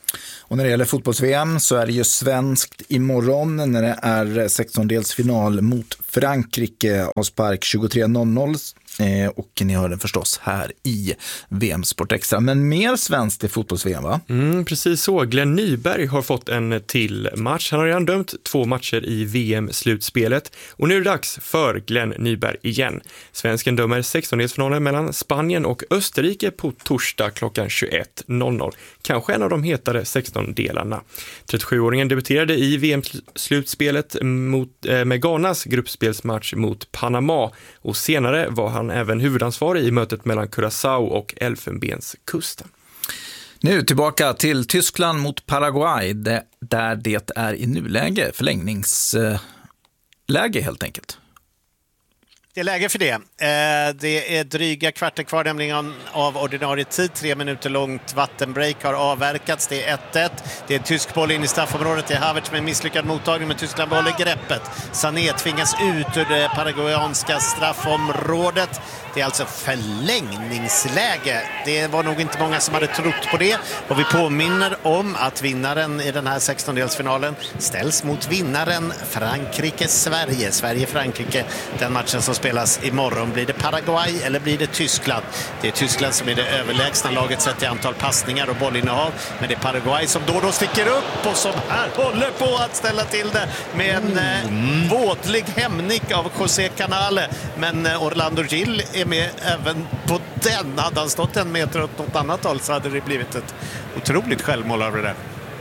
Och när det gäller fotbolls-V M så är det ju svenskt imorgon när det är sextondelsfinal mot Frankrike, avspark tjugotre noll noll. Eh, och ni hör den förstås här i V M Sport Extra. Men mer svenskt i fotbolls-V M, va? Mm, precis så. Glenn Nyberg har fått en till match. Han har redan dömt två matcher i V M-slutspelet. Och nu är det dags för Glenn Nyberg igen. Svensken dömer sextondelsfinalen mellan Spanien och Österrike på torsdag klockan tjugoett noll noll. Kanske en av de hetare sextondelarna. trettiosjuåringen debuterade i V M-slutspelet mot, eh, med Ghanas gruppspelsmatch mot Panama. Och senare var han även huvudansvarig i mötet mellan Curaçao och Elfenbenskusten. Nu tillbaka till Tyskland mot Paraguay, det, där det är i nuläge förlängningsläge helt enkelt. Det är läge för det. Eh, det är dryga kvarter kvar nämligen av ordinarie tid. Tre minuter långt vattenbreak har avverkats. Det är ett ett. Det är en tysk boll in i straffområdet. Det är Havertz med en misslyckad mottagning, men Tyskland behåller greppet. Sané tvingas ut ur det paraguayanska straffområdet. Det är alltså förlängningsläge. Det var nog inte många som hade trott på det. Och vi påminner om att vinnaren i den här sextondelsfinalen ställs mot vinnaren Frankrike-Sverige. Sverige-Frankrike, den matchen som spelas imorgon. Blir det Paraguay eller blir det Tyskland? Det är Tyskland som är det överlägsna laget sett i antal passningar och bollinnehav. Men det är Paraguay som då och då sticker upp och som här håller på att ställa till det med en eh, vådlig hämning av José Canale. Men eh, Orlando Gil är med även på den. Hade han stått en meter åt något annat håll så hade det blivit ett otroligt självmål över det.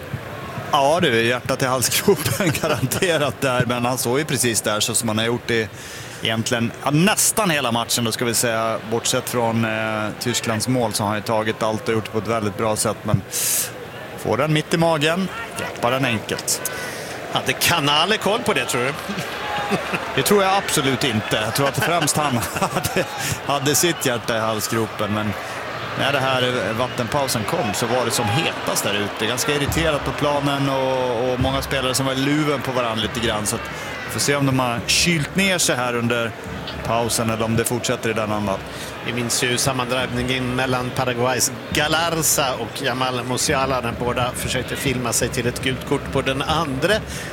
Ja, det är hjärtat i halsgropen garanterat där, men han såg ju precis där så som han har gjort det egentligen ja, nästan hela matchen då ska vi säga, bortsett från eh, Tysklands mål så har han ju tagit allt och gjort det på ett väldigt bra sätt, men får den mitt i magen, greppar den enkelt. Hade Canale koll på det, tror du? Det tror jag absolut inte. Jag tror att främst han hade, hade sitt hjärta i halsgropen, men när det här vattenpausen kom så var det som hetast där ute. Ganska irriterat på planen och, och många spelare som var i luven på varandra lite grann. Så vi får se om de har kylt ner sig här under pausen eller om det fortsätter i den andan. Vi minns ju sammandragningen mellan Paraguays Galarza och Jamal Musiala när båda försökte filma sig till ett gult kort på den andra.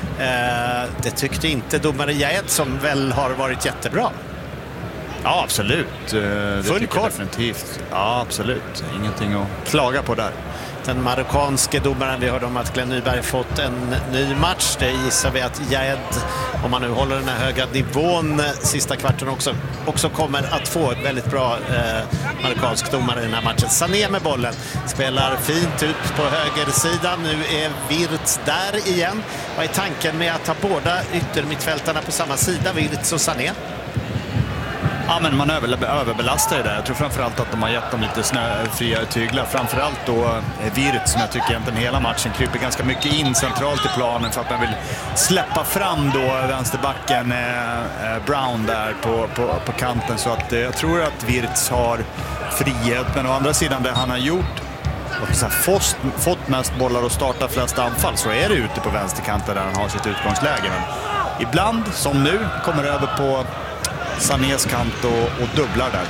Eh, det tyckte inte domare Jaed som väl har varit jättebra. Ja, absolut. Det Full koll. Definitivt. Ja, absolut. Ingenting att klaga på där. Den marockanske domaren, vi hörde om att Glenn Nyberg fått en ny match. Det gissar vi att Jaed, om man nu håller den här höga nivån sista kvarten också, också kommer att få ett väldigt bra eh, marockansk domare i den här matchen. Sané med bollen, spelar fint ut på högersidan. Nu är Wirtz där igen. Vad är tanken med att ha båda yttermittfältarna på samma sida, Wirtz och Sané? Ja, men man över, överbelastar det där. Jag tror framförallt att de har gett dem lite snöfria tyglar. Framförallt då Wirtz som jag tycker egentligen hela matchen kryper ganska mycket in centralt i planen för att man vill släppa fram då vänsterbacken eh, Brown där på, på, på kanten. Så att eh, jag tror att Wirtz har frihet. Men å andra sidan det han har gjort och så här, fått, fått mest bollar och startat flest anfall så är det ute på vänsterkanten där han har sitt utgångsläge. Men ibland, som nu, kommer över på Sanés kant och, och dubblar där.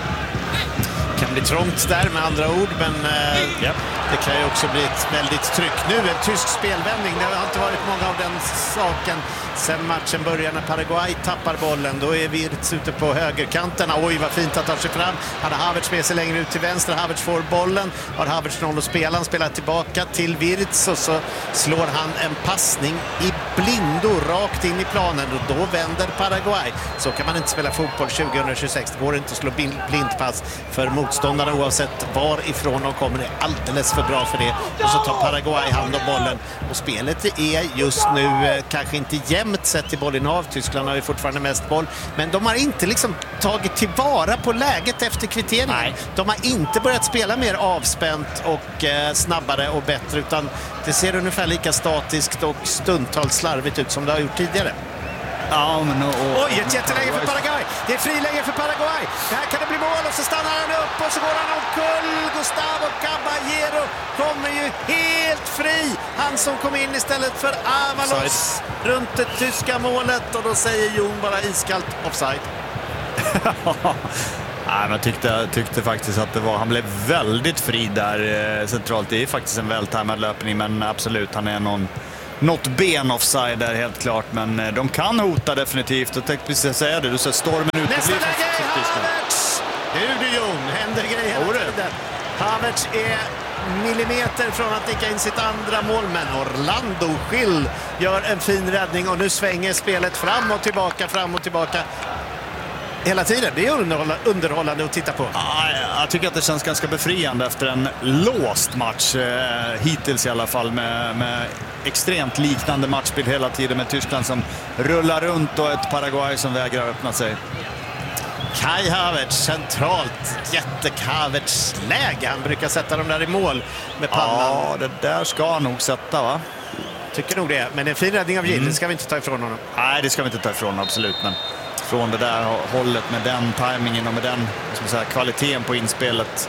Kan bli trångt där med andra ord, men eh, yep. Det kan ju också bli ett väldigt tryck. Nu en tysk spelvändning, det har inte varit många av den saken sen matchen börjar när Paraguay tappar bollen. Då är Wirtz ute på högerkanten. Oj, vad fint att ta sig fram. Han har Havertz med sig längre ut till vänster. Havertz får bollen. Har Havertz noll att spela. Han spelar tillbaka till Wirtz och så slår han en passning i blindo rakt in i planen och då vänder Paraguay. Så kan man inte spela fotboll tjugohundratjugosex. Det går inte att slå blindpass för motståndarna oavsett varifrån de kommer. Det är alldeles för bra för det. Och så tar Paraguay hand om bollen. Och spelet är just nu eh, kanske inte jämnt sett i bollinnehav. Tyskland har ju fortfarande mest boll. Men de har inte liksom tagit tillvara på läget efter kvitteringen. Nej. De har inte börjat spela mer avspänt och eh, snabbare och bättre. Utan det ser ungefär lika statiskt och stundtals slarvigt ut som det har gjort tidigare. Ja, men och, och, Oj, ett jätteläge för Paraguay. Det är friläge för Paraguay. Det här kan det bli mål och så stannar han upp och så går han omkull. Gustavo Caballero kommer ju helt fri. Han som kom in istället för Avalos runt det tyska målet och då säger Jon bara iskallt offside. Nej, men jag tyckte, tyckte faktiskt att det var, han blev väldigt fri där eh, centralt. Det är faktiskt en vältajmad löpning, men absolut, han är någon, något ben offside där helt klart. Men eh, de kan hota definitivt. Jag tänkte precis säga det, du ser stormen ut. Nästa läge, Havertz! Nu du Jon, händer grejer hela tiden. Havertz är millimeter från att nicka in sitt andra mål, men Orlando Schill gör en fin räddning och nu svänger spelet fram och tillbaka, fram och tillbaka hela tiden. Det är underhållande att titta på. Ja, jag tycker att det känns ganska befriande efter en låst match eh, hittills i alla fall, med, med extremt liknande matchbild hela tiden, med Tyskland som rullar runt och ett Paraguay som vägrar öppna sig. Kai Havertz centralt, jätte-Havertz läge. Han brukar sätta dem där i mål med pannan. Ja, det där ska han nog sätta, va? Tycker nog det, men en fin räddning av Gill, mm. det ska vi inte ta ifrån honom. Nej, det ska vi inte ta ifrån, absolut, men från det där hållet med den tajmingen och med den, ska man säga, kvaliteten på inspelet.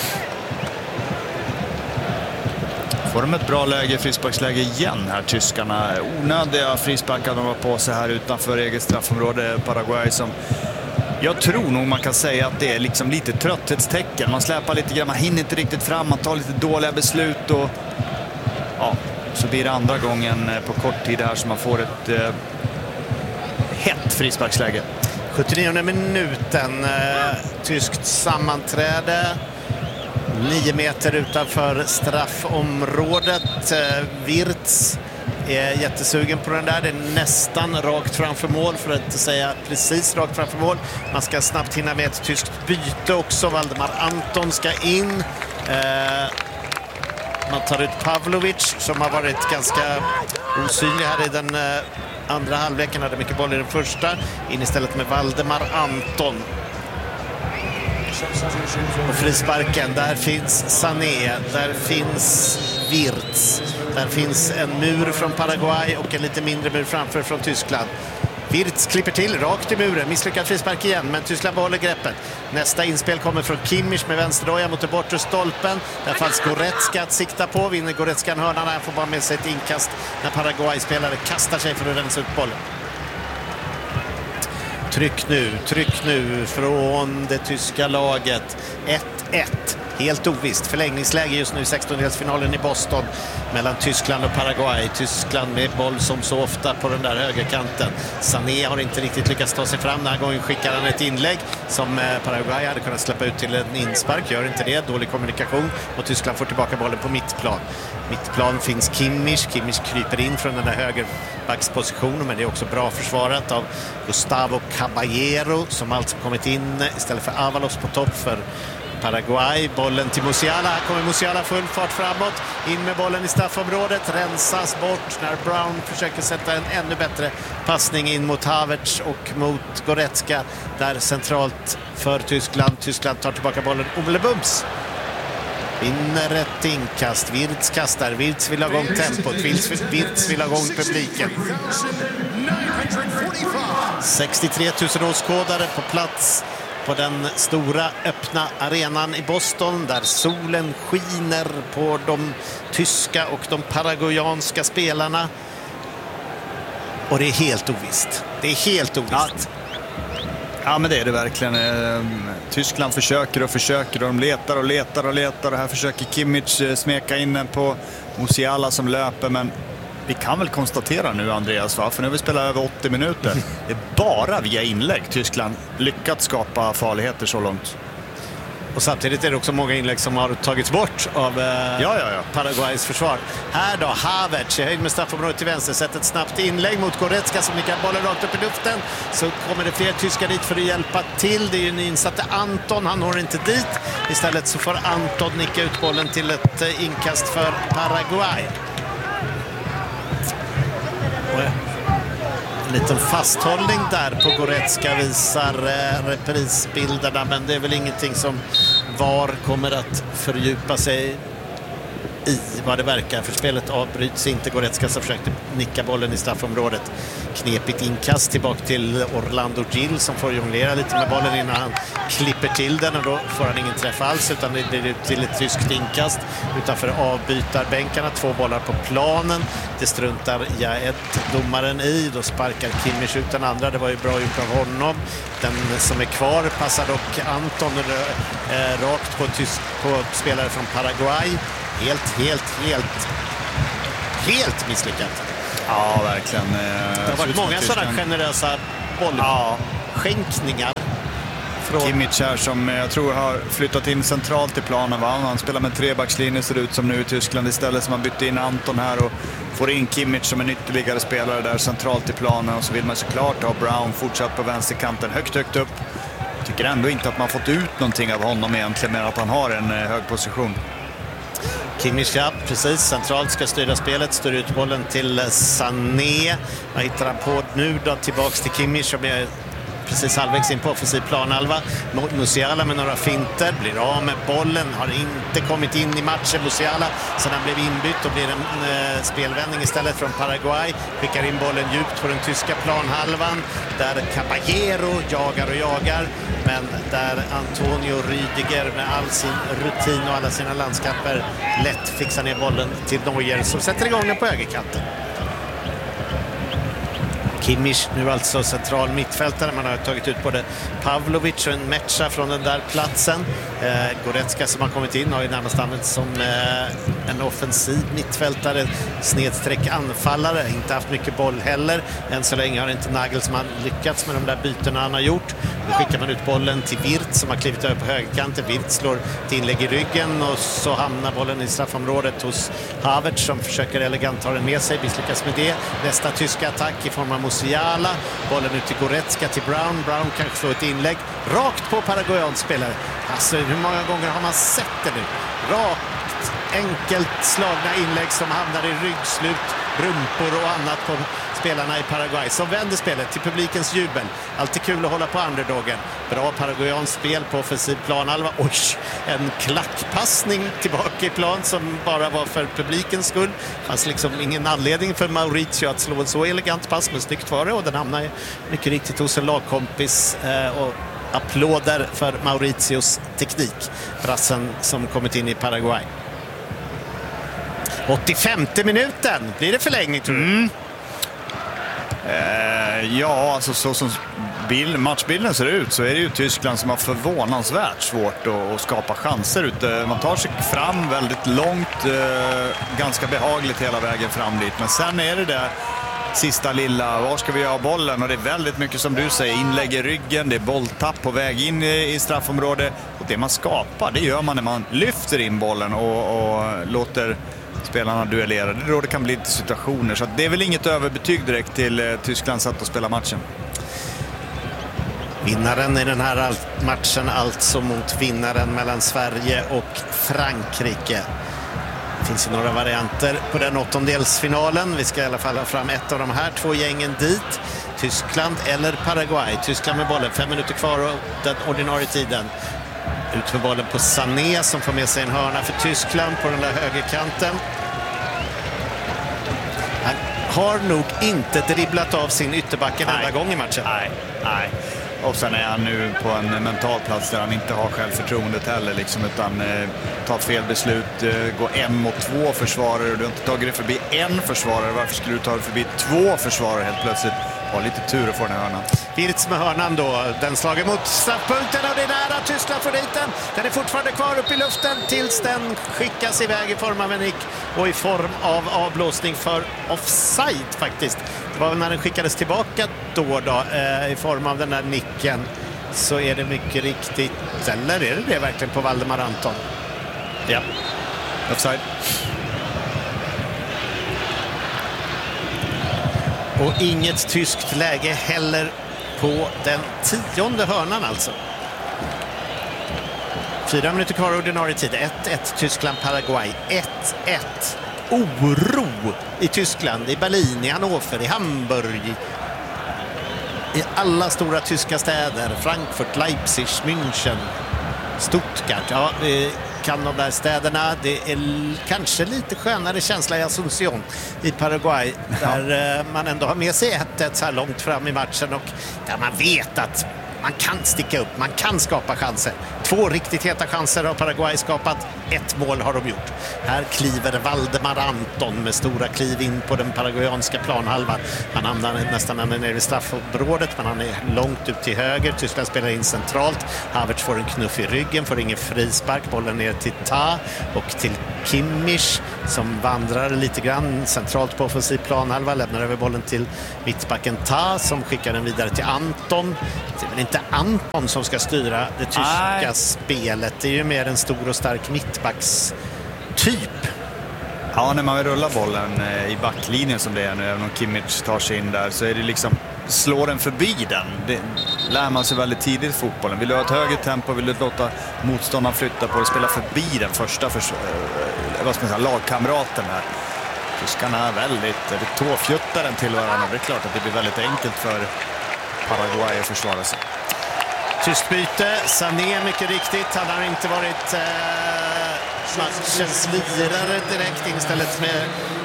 Får de ett bra läge, frisparksläge igen här, tyskarna. Onödiga frisparkar de var på sig här utanför eget straffområde, Paraguay, som jag tror nog man kan säga att det är liksom lite trötthetstecken. Man släpar lite grann, man hinner inte riktigt fram, man tar lite dåliga beslut och ja, så blir det andra gången på kort tid här som man får ett eh, hett frisparksläge. sjuttionionde minuten, eh, tyskt sammanträde. Nio meter utanför straffområdet. Eh, Wirtz är jättesugen på den där. Det är nästan rakt framför mål, för att inte säga precis rakt framför mål. Man ska snabbt hinna med ett tyskt byte också. Valdemar Anton ska in. Eh, man tar ut Pavlovic som har varit ganska osynlig här i den eh, andra halvleken. Hade mycket boll i den första. In istället med Valdemar Anton. Och frisparken, där finns Sané, där finns Wirtz, där finns en mur från Paraguay och en lite mindre mur framför från Tyskland. Wirtz klipper till rakt i muren, misslyckad frispark igen, men Tyskland behåller greppet. Nästa inspel kommer från Kimmich med vänsterdoja mot den bortre stolpen. Där fanns Goretzka att sikta på, vinner Goretzka en hörna, han får bara med sig ett inkast när Paraguay-spelare kastar sig för att rensa ut bollen. Tryck nu, tryck nu från det tyska laget. ett ett. Helt ovisst. Förlängningsläge just nu i sextondelsfinalen i Boston mellan Tyskland och Paraguay. Tyskland med boll som så ofta på den där högerkanten. Sané har inte riktigt lyckats ta sig fram. Den här gången skickar han ett inlägg som Paraguay hade kunnat släppa ut till en inspark. Gör inte det. Dålig kommunikation. Och Tyskland får tillbaka bollen på mittplan. Mittplan finns Kimmich. Kimmich kryper in från den där högerbackspositionen, men det är också bra försvarat av Gustavo Caballero som alltså kommit in istället för Avalos på topp för Paraguay. Bollen till Musiala. Här kommer Musiala full fart framåt. In med bollen i straffområdet. Rensas bort när Brown försöker sätta en ännu bättre passning in mot Havertz och mot Goretzka. Där centralt för Tyskland. Tyskland tar tillbaka bollen omedelbums. Vinner ett inkast. Wirtz kastar. Wirtz vill ha igång tempot. Wirtz, Wirtz vill ha igång publiken. sextiotre tusen åskådare på plats på den stora öppna arenan i Boston, där solen skiner på de tyska och de paraguayanska spelarna. Och det är helt ovisst. Det är helt ovisst. Ja, ja men det är det verkligen. Tyskland försöker och försöker och de letar och letar och letar. Och här försöker Kimmich smeka in den på Musiala som löper, men vi kan väl konstatera nu, Andreas, va? För nu har vi spelat över åttio minuter. Det är bara via inlägg Tyskland lyckats skapa farligheter så långt. Och samtidigt är det också många inlägg som har tagits bort av eh, ja, ja, ja. Paraguays försvar. Här då, Havertz i höjd med straffområdet till vänster. Sätter ett snabbt inlägg mot Goretzka som nickar bollen rakt upp i luften. Så kommer det fler tyskar dit för att hjälpa till. Det är ju nyinsatte Anton, han når inte dit. Istället så får Anton nicka ut bollen till ett eh, inkast för Paraguay. En liten fasthållning där på Goretzka visar eh, reprisbilderna, men det är väl ingenting som V A R kommer att fördjupa sig i vad det verkar, för spelet avbryts inte. Goretzka som försökte nicka bollen i straffområdet. Knepigt inkast tillbaka till Orlando Gil som får jonglera lite med bollen innan han klipper till den, och då får han ingen träff alls, utan det blir till ett tyskt inkast utanför avbytarbänkarna. Två bollar på planen. Det struntar Jaed, domaren, i. Då sparkar Kimmich ut den andra. Det var ju bra gjort av honom. Den som är kvar passar dock Anton eh, rakt på, tysk, på spelare från Paraguay. Helt, helt, helt helt misslyckat. Ja, verkligen. Det har varit många sådana generösa bollskänkningar. Från Kimmich här som jag tror har flyttat in centralt i planen. Va? Han spelar med trebackslinje, ser ut som nu i Tyskland, istället som man bytte in Anton här och får in Kimmich som en ytterligare spelare där centralt i planen. Och så vill man såklart ha Brown fortsatt på vänsterkanten högt, högt upp. Jag tycker ändå inte att man fått ut någonting av honom egentligen, med att han har en hög position. Kimmich, ja, precis, centralt ska styra spelet, styr ut bollen till Sané. Vad hittar han på nu då? Tillbaks till Kimmich som är precis halvvägs in på offensiv planhalva. Musiala med några finter, blir av med bollen, har inte kommit in i matchen. Musiala, sen han blev inbytt och blir en eh, spelvändning istället från Paraguay. Skickar in bollen djupt på den tyska planhalvan där Caballero jagar och jagar, men där Antonio Rüdiger med all sin rutin och alla sina landskamper lätt fixar ner bollen till Neuer som sätter igång den på högerkanten. Kimmich nu alltså central mittfältare. Man har tagit ut både Pavlovic och en Mecha från den där platsen. Eh, Goretzka som har kommit in har ju närmast använts som eh, en offensiv mittfältare, snedsträck anfallare. Inte haft mycket boll heller. Än så länge har inte Nagelsmann lyckats med de där bytena han har gjort. Nu skickar man ut bollen till Wirtz som har klivit över på högerkanten. Wirtz slår ett inlägg i ryggen och så hamnar bollen i straffområdet hos Havertz som försöker elegant ta den med sig. Misslyckas med det. Nästa tyska attack i form av Musiala. Bollen ut till Goretzka, till Brown. Brown kanske slår ett inlägg rakt på Paraguayans spelare. Alltså hur många gånger har man sett det nu? Rakt, enkelt slagna inlägg som hamnar i ryggslut, rumpor och annat på spelarna i Paraguay som vänder spelet till publikens jubel. Alltid kul att hålla på underdogen. Bra Paraguayans spel på offensiv planhalva. Oj, en klackpassning tillbaka i plan som bara var för publikens skull. Fanns liksom ingen anledning för Mauricio att slå en så elegant pass, men snyggt var det, och den hamnar mycket riktigt hos en lagkompis eh, och applåder för Mauricios teknik. Brassen som kommit in i Paraguay. åttiofemte minuten. Blir det förlängning tror du? Mm. Eh, ja, alltså så som bild, matchbilden ser ut så är det ju Tyskland som har förvånansvärt svårt att, att skapa chanser ute. Man tar sig fram väldigt långt, eh, ganska behagligt hela vägen fram dit. Men sen är det där sista lilla, var ska vi ha bollen? Och det är väldigt mycket som du säger, inlägg i ryggen, det är bolltapp på väg in i, i straffområdet. Och det man skapar, det gör man när man lyfter in bollen och, och låter spelarna duellera. Det är då det kan bli lite situationer. Så det är väl inget överbetyg direkt till eh, Tysklands sätt att spela matchen. Vinnaren i den här matchen alltså mot vinnaren mellan Sverige och Frankrike. Det finns ju några varianter på den åttondelsfinalen. Vi ska i alla fall ha fram ett av de här två gängen dit. Tyskland eller Paraguay. Tyskland med bollen, fem minuter kvar och den ordinarie tiden. Ut med bollen på Sané som får med sig en hörna för Tyskland på den där högerkanten. Han har nog inte dribblat av sin ytterback en enda gång i matchen. Nej, nej. Och sen är han nu på en mental plats där han inte har självförtroendet heller liksom, utan eh, tar fel beslut, eh, går en mot två försvarare. Du har inte tagit dig förbi en försvarare, varför skulle du ta dig förbi två försvarare helt plötsligt? Har lite tur att få den här hörnan. Wirtz med hörnan då, den slager mot straffpunkten och det är nära, Tyskland får dit den. Den är fortfarande kvar upp i luften tills den skickas iväg i form av en nick och i form av avblåsning för offside faktiskt. Det var väl när den skickades tillbaka då då eh, i form av den där nicken, så är det mycket riktigt, eller är det det verkligen på Valdemar Anton? Ja, offside. Och inget tyskt läge heller på den tionde hörnan alltså. Fyra minuter kvar ordinarie tid. ett ett Tyskland-Paraguay. ett ett. Oro i Tyskland, i Berlin, i Hannover, i Hamburg. I alla stora tyska städer. Frankfurt, Leipzig, München, Stuttgart. Ja, kan de där städerna. Det är kanske lite skönare känsla i Asunción i Paraguay, där ja. man ändå har med sig ett ett så här långt fram i matchen och där man vet att man kan sticka upp, man kan skapa chanser. Två riktigt heta chanser har Paraguay skapat, ett mål har de gjort. Här kliver Valdemar Anton med stora kliv in på den paraguayanska planhalvan. Han hamnar nästan nere vid straffområdet, men han är långt ut till höger. Tyskland spelar in centralt. Havertz får en knuff i ryggen, får ingen frispark. Bollen ner till Ta och till Kimmich som vandrar lite grann centralt på offensiv planhalva. Lämnar över bollen till mittbacken Ta som skickar den vidare till Anton. Det är väl inte Anton som ska styra det tyska Nej. spelet. Det är ju mer en stor och stark mittbacks typ. Ja, när man rullar bollen i backlinjen som det är nu, även om Kimmich tar sig in där, så är det liksom, slår den förbi den. Det lär man sig väldigt tidigt i fotbollen. Vill du ha ett högre tempo, vill du låta motståndaren flytta på och spela förbi den första för, vad ska man säga, lagkamraten här. Tyskarna är väldigt tåfjuttar den till varandra. Det är klart att det blir väldigt enkelt för Paraguay att försvara sig. Tyst byte, Sané mycket riktigt. Han har inte varit eh, matchens lirare direkt, istället med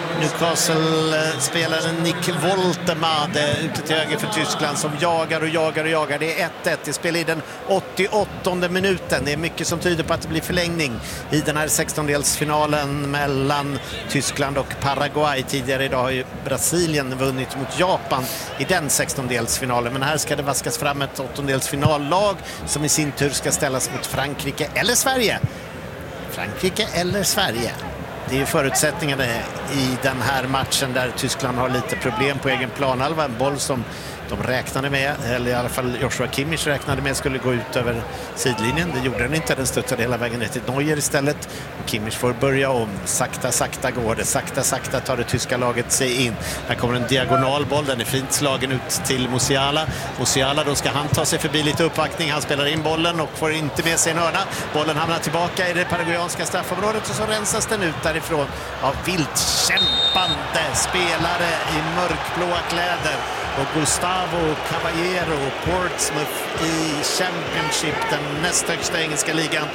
Newcastle-spelaren Nick Woltemade ute till höger för Tyskland som jagar och jagar och jagar. Det är ett ett. Det spelar i den åttioåttonde minuten. Det är mycket som tyder på att det blir förlängning i den här sextondelsfinalen mellan Tyskland och Paraguay. Tidigare idag har ju Brasilien vunnit mot Japan i den sextondelsfinalen. Men här ska det vaskas fram ett åttondelsfinallag som i sin tur ska ställas mot Frankrike eller Sverige. Frankrike eller Sverige. Det är ju förutsättningarna i den här matchen där Tyskland har lite problem på egen planhalva. En boll som de räknade med, eller i alla fall Joshua Kimmich räknade med, skulle gå ut över sidlinjen. Det gjorde den inte, den studsade hela vägen ner till Neuer istället. Kimmich får börja om, sakta sakta går det, sakta sakta tar det tyska laget sig in. Här kommer en diagonalboll, den är fint slagen ut till Musiala. Musiala, då ska han ta sig förbi lite uppvaktning, han spelar in bollen och får inte med sig en hörna. Bollen hamnar tillbaka i det paraguayanska straffområdet och så rensas den ut därifrån av vilt kämpande spelare i mörkblåa kläder. Och Gustavo Caballero, Portsmouth i Championship, den näst högsta engelska ligan.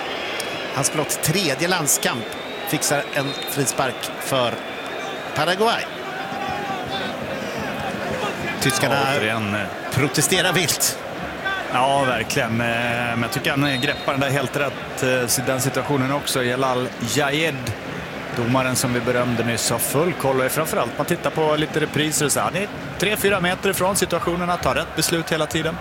Hans blott tredje landskamp fixar en frispark för Paraguay. Tyskarna ja, protesterar vilt. Ja, verkligen. Men jag tycker han greppar den där helt rätt i den situationen också. Jalal Jayed, domaren som vi berömde nyss, har full koll. Och framförallt man tittar på lite repriser och så. Han är tre fyra meter ifrån situationerna, tar rätt beslut hela tiden.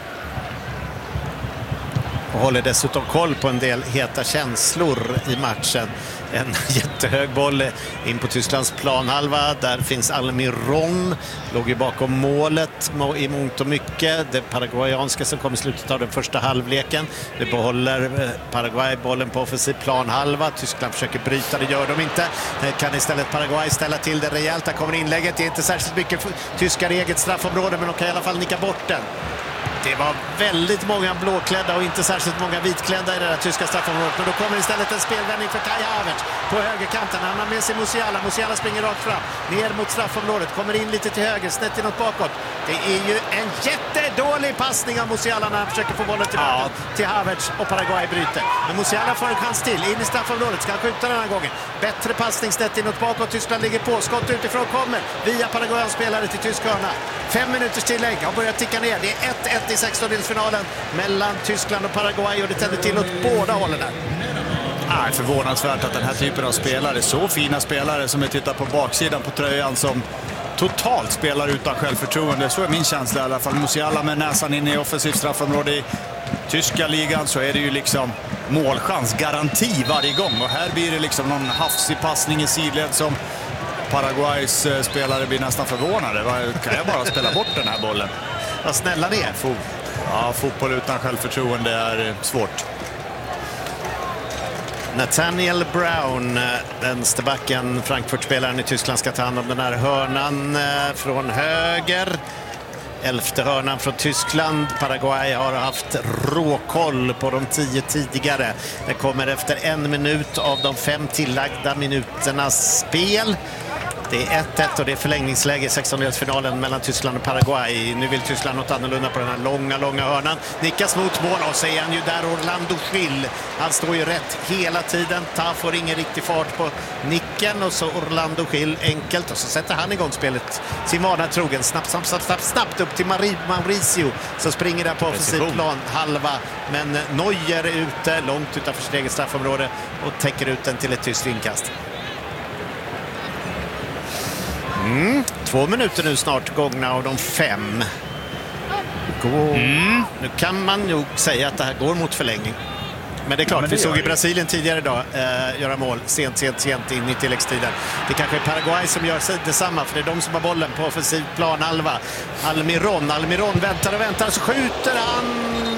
Och håller dessutom koll på en del heta känslor i matchen. En jättehög boll in på Tysklands planhalva. Där finns Almiron. Låg ju bakom målet i mångt och mycket. Det paraguayanska som kom i slutet av den första halvleken. Det behåller Paraguay bollen på offensiv planhalva. Tyskland försöker bryta, det gör de inte. Det kan istället Paraguay ställa till det rejält. Där kommer inlägget. Det är inte särskilt mycket tyskar i eget straffområde, men de kan i alla fall nicka bort den. Det var väldigt många blåklädda och inte särskilt många vitklädda i det där tyska straffområdet. Men då kommer istället en spelvändning för Kai Havertz på högerkanten. Han har med sig Musiala. Musiala springer rakt fram. Ner mot straffområdet. Kommer in lite till höger. Snett inåt bakåt. Det är ju en jättedålig passning av Musiala när han försöker få bollen tillbaka ja. till Havertz och Paraguay bryter. Men Musiala får en chans till. In i straffområdet. Ska han skjuta den här gången. Bättre passning snett inåt bakåt. Tyskland ligger på. Skott utifrån kommer via Paraguayans spelare till tysk hörna. Fem minuters tillägg har börjat ticka ner. Det är ett ett i sextondelsfinalen mellan Tyskland och Paraguay och det tänder till åt båda hållen där. Ah, förvånansvärt att den här typen av spelare, så fina spelare som vi tittar på baksidan på tröjan, som totalt spelar utan självförtroende. Så är min känsla i alla fall. Musiala med näsan in i offensivt straffområde i tyska ligan, så är det ju liksom målchans, garanti varje gång. Och här blir det liksom någon hafsig passning i sidled som Paraguays spelare blir nästan förvånade. Kan jag bara spela bort den här bollen? Vad snälla det är. Ja, fotboll utan självförtroende är svårt. Nathaniel Brown, vänsterbacken, Frankfurt-spelaren i Tyskland, ska ta hand om den här hörnan från höger. Elfte hörnan från Tyskland. Paraguay har haft råkoll på de tio tidigare. Det kommer efter en minut av de fem tillagda minuternas spel. Det är ett ett och det är förlängningsläge i sextondelsfinalen mellan Tyskland och Paraguay. Nu vill Tyskland något annorlunda på den här långa, långa hörnan. Nickas mot mål och så är han ju där Orlando Schill. Han står ju rätt hela tiden. Ta får ingen riktig fart på nicken och så Orlando Schill enkelt. Och så sätter han igång spelet sin vana trogen. Snabbt, snabbt, snabbt, snabbt, snabbt upp till Mari- Mauricio som springer där på offensiv plan halva. Men Neuer är ute långt utanför sitt eget straffområde och täcker ut den till ett tyst inkast. Mm. Två minuter nu snart gångna av de fem. Går. Mm. Nu kan man nog säga att det här går mot förlängning. Men det är klart, ja, det vi såg i Brasilien tidigare idag eh, göra mål sent, sent, sent in i tilläggstiden. Det kanske är Paraguay som gör detsamma, för det är de som har bollen på offensiv plan halva. Almiron, Almiron väntar och väntar, så skjuter han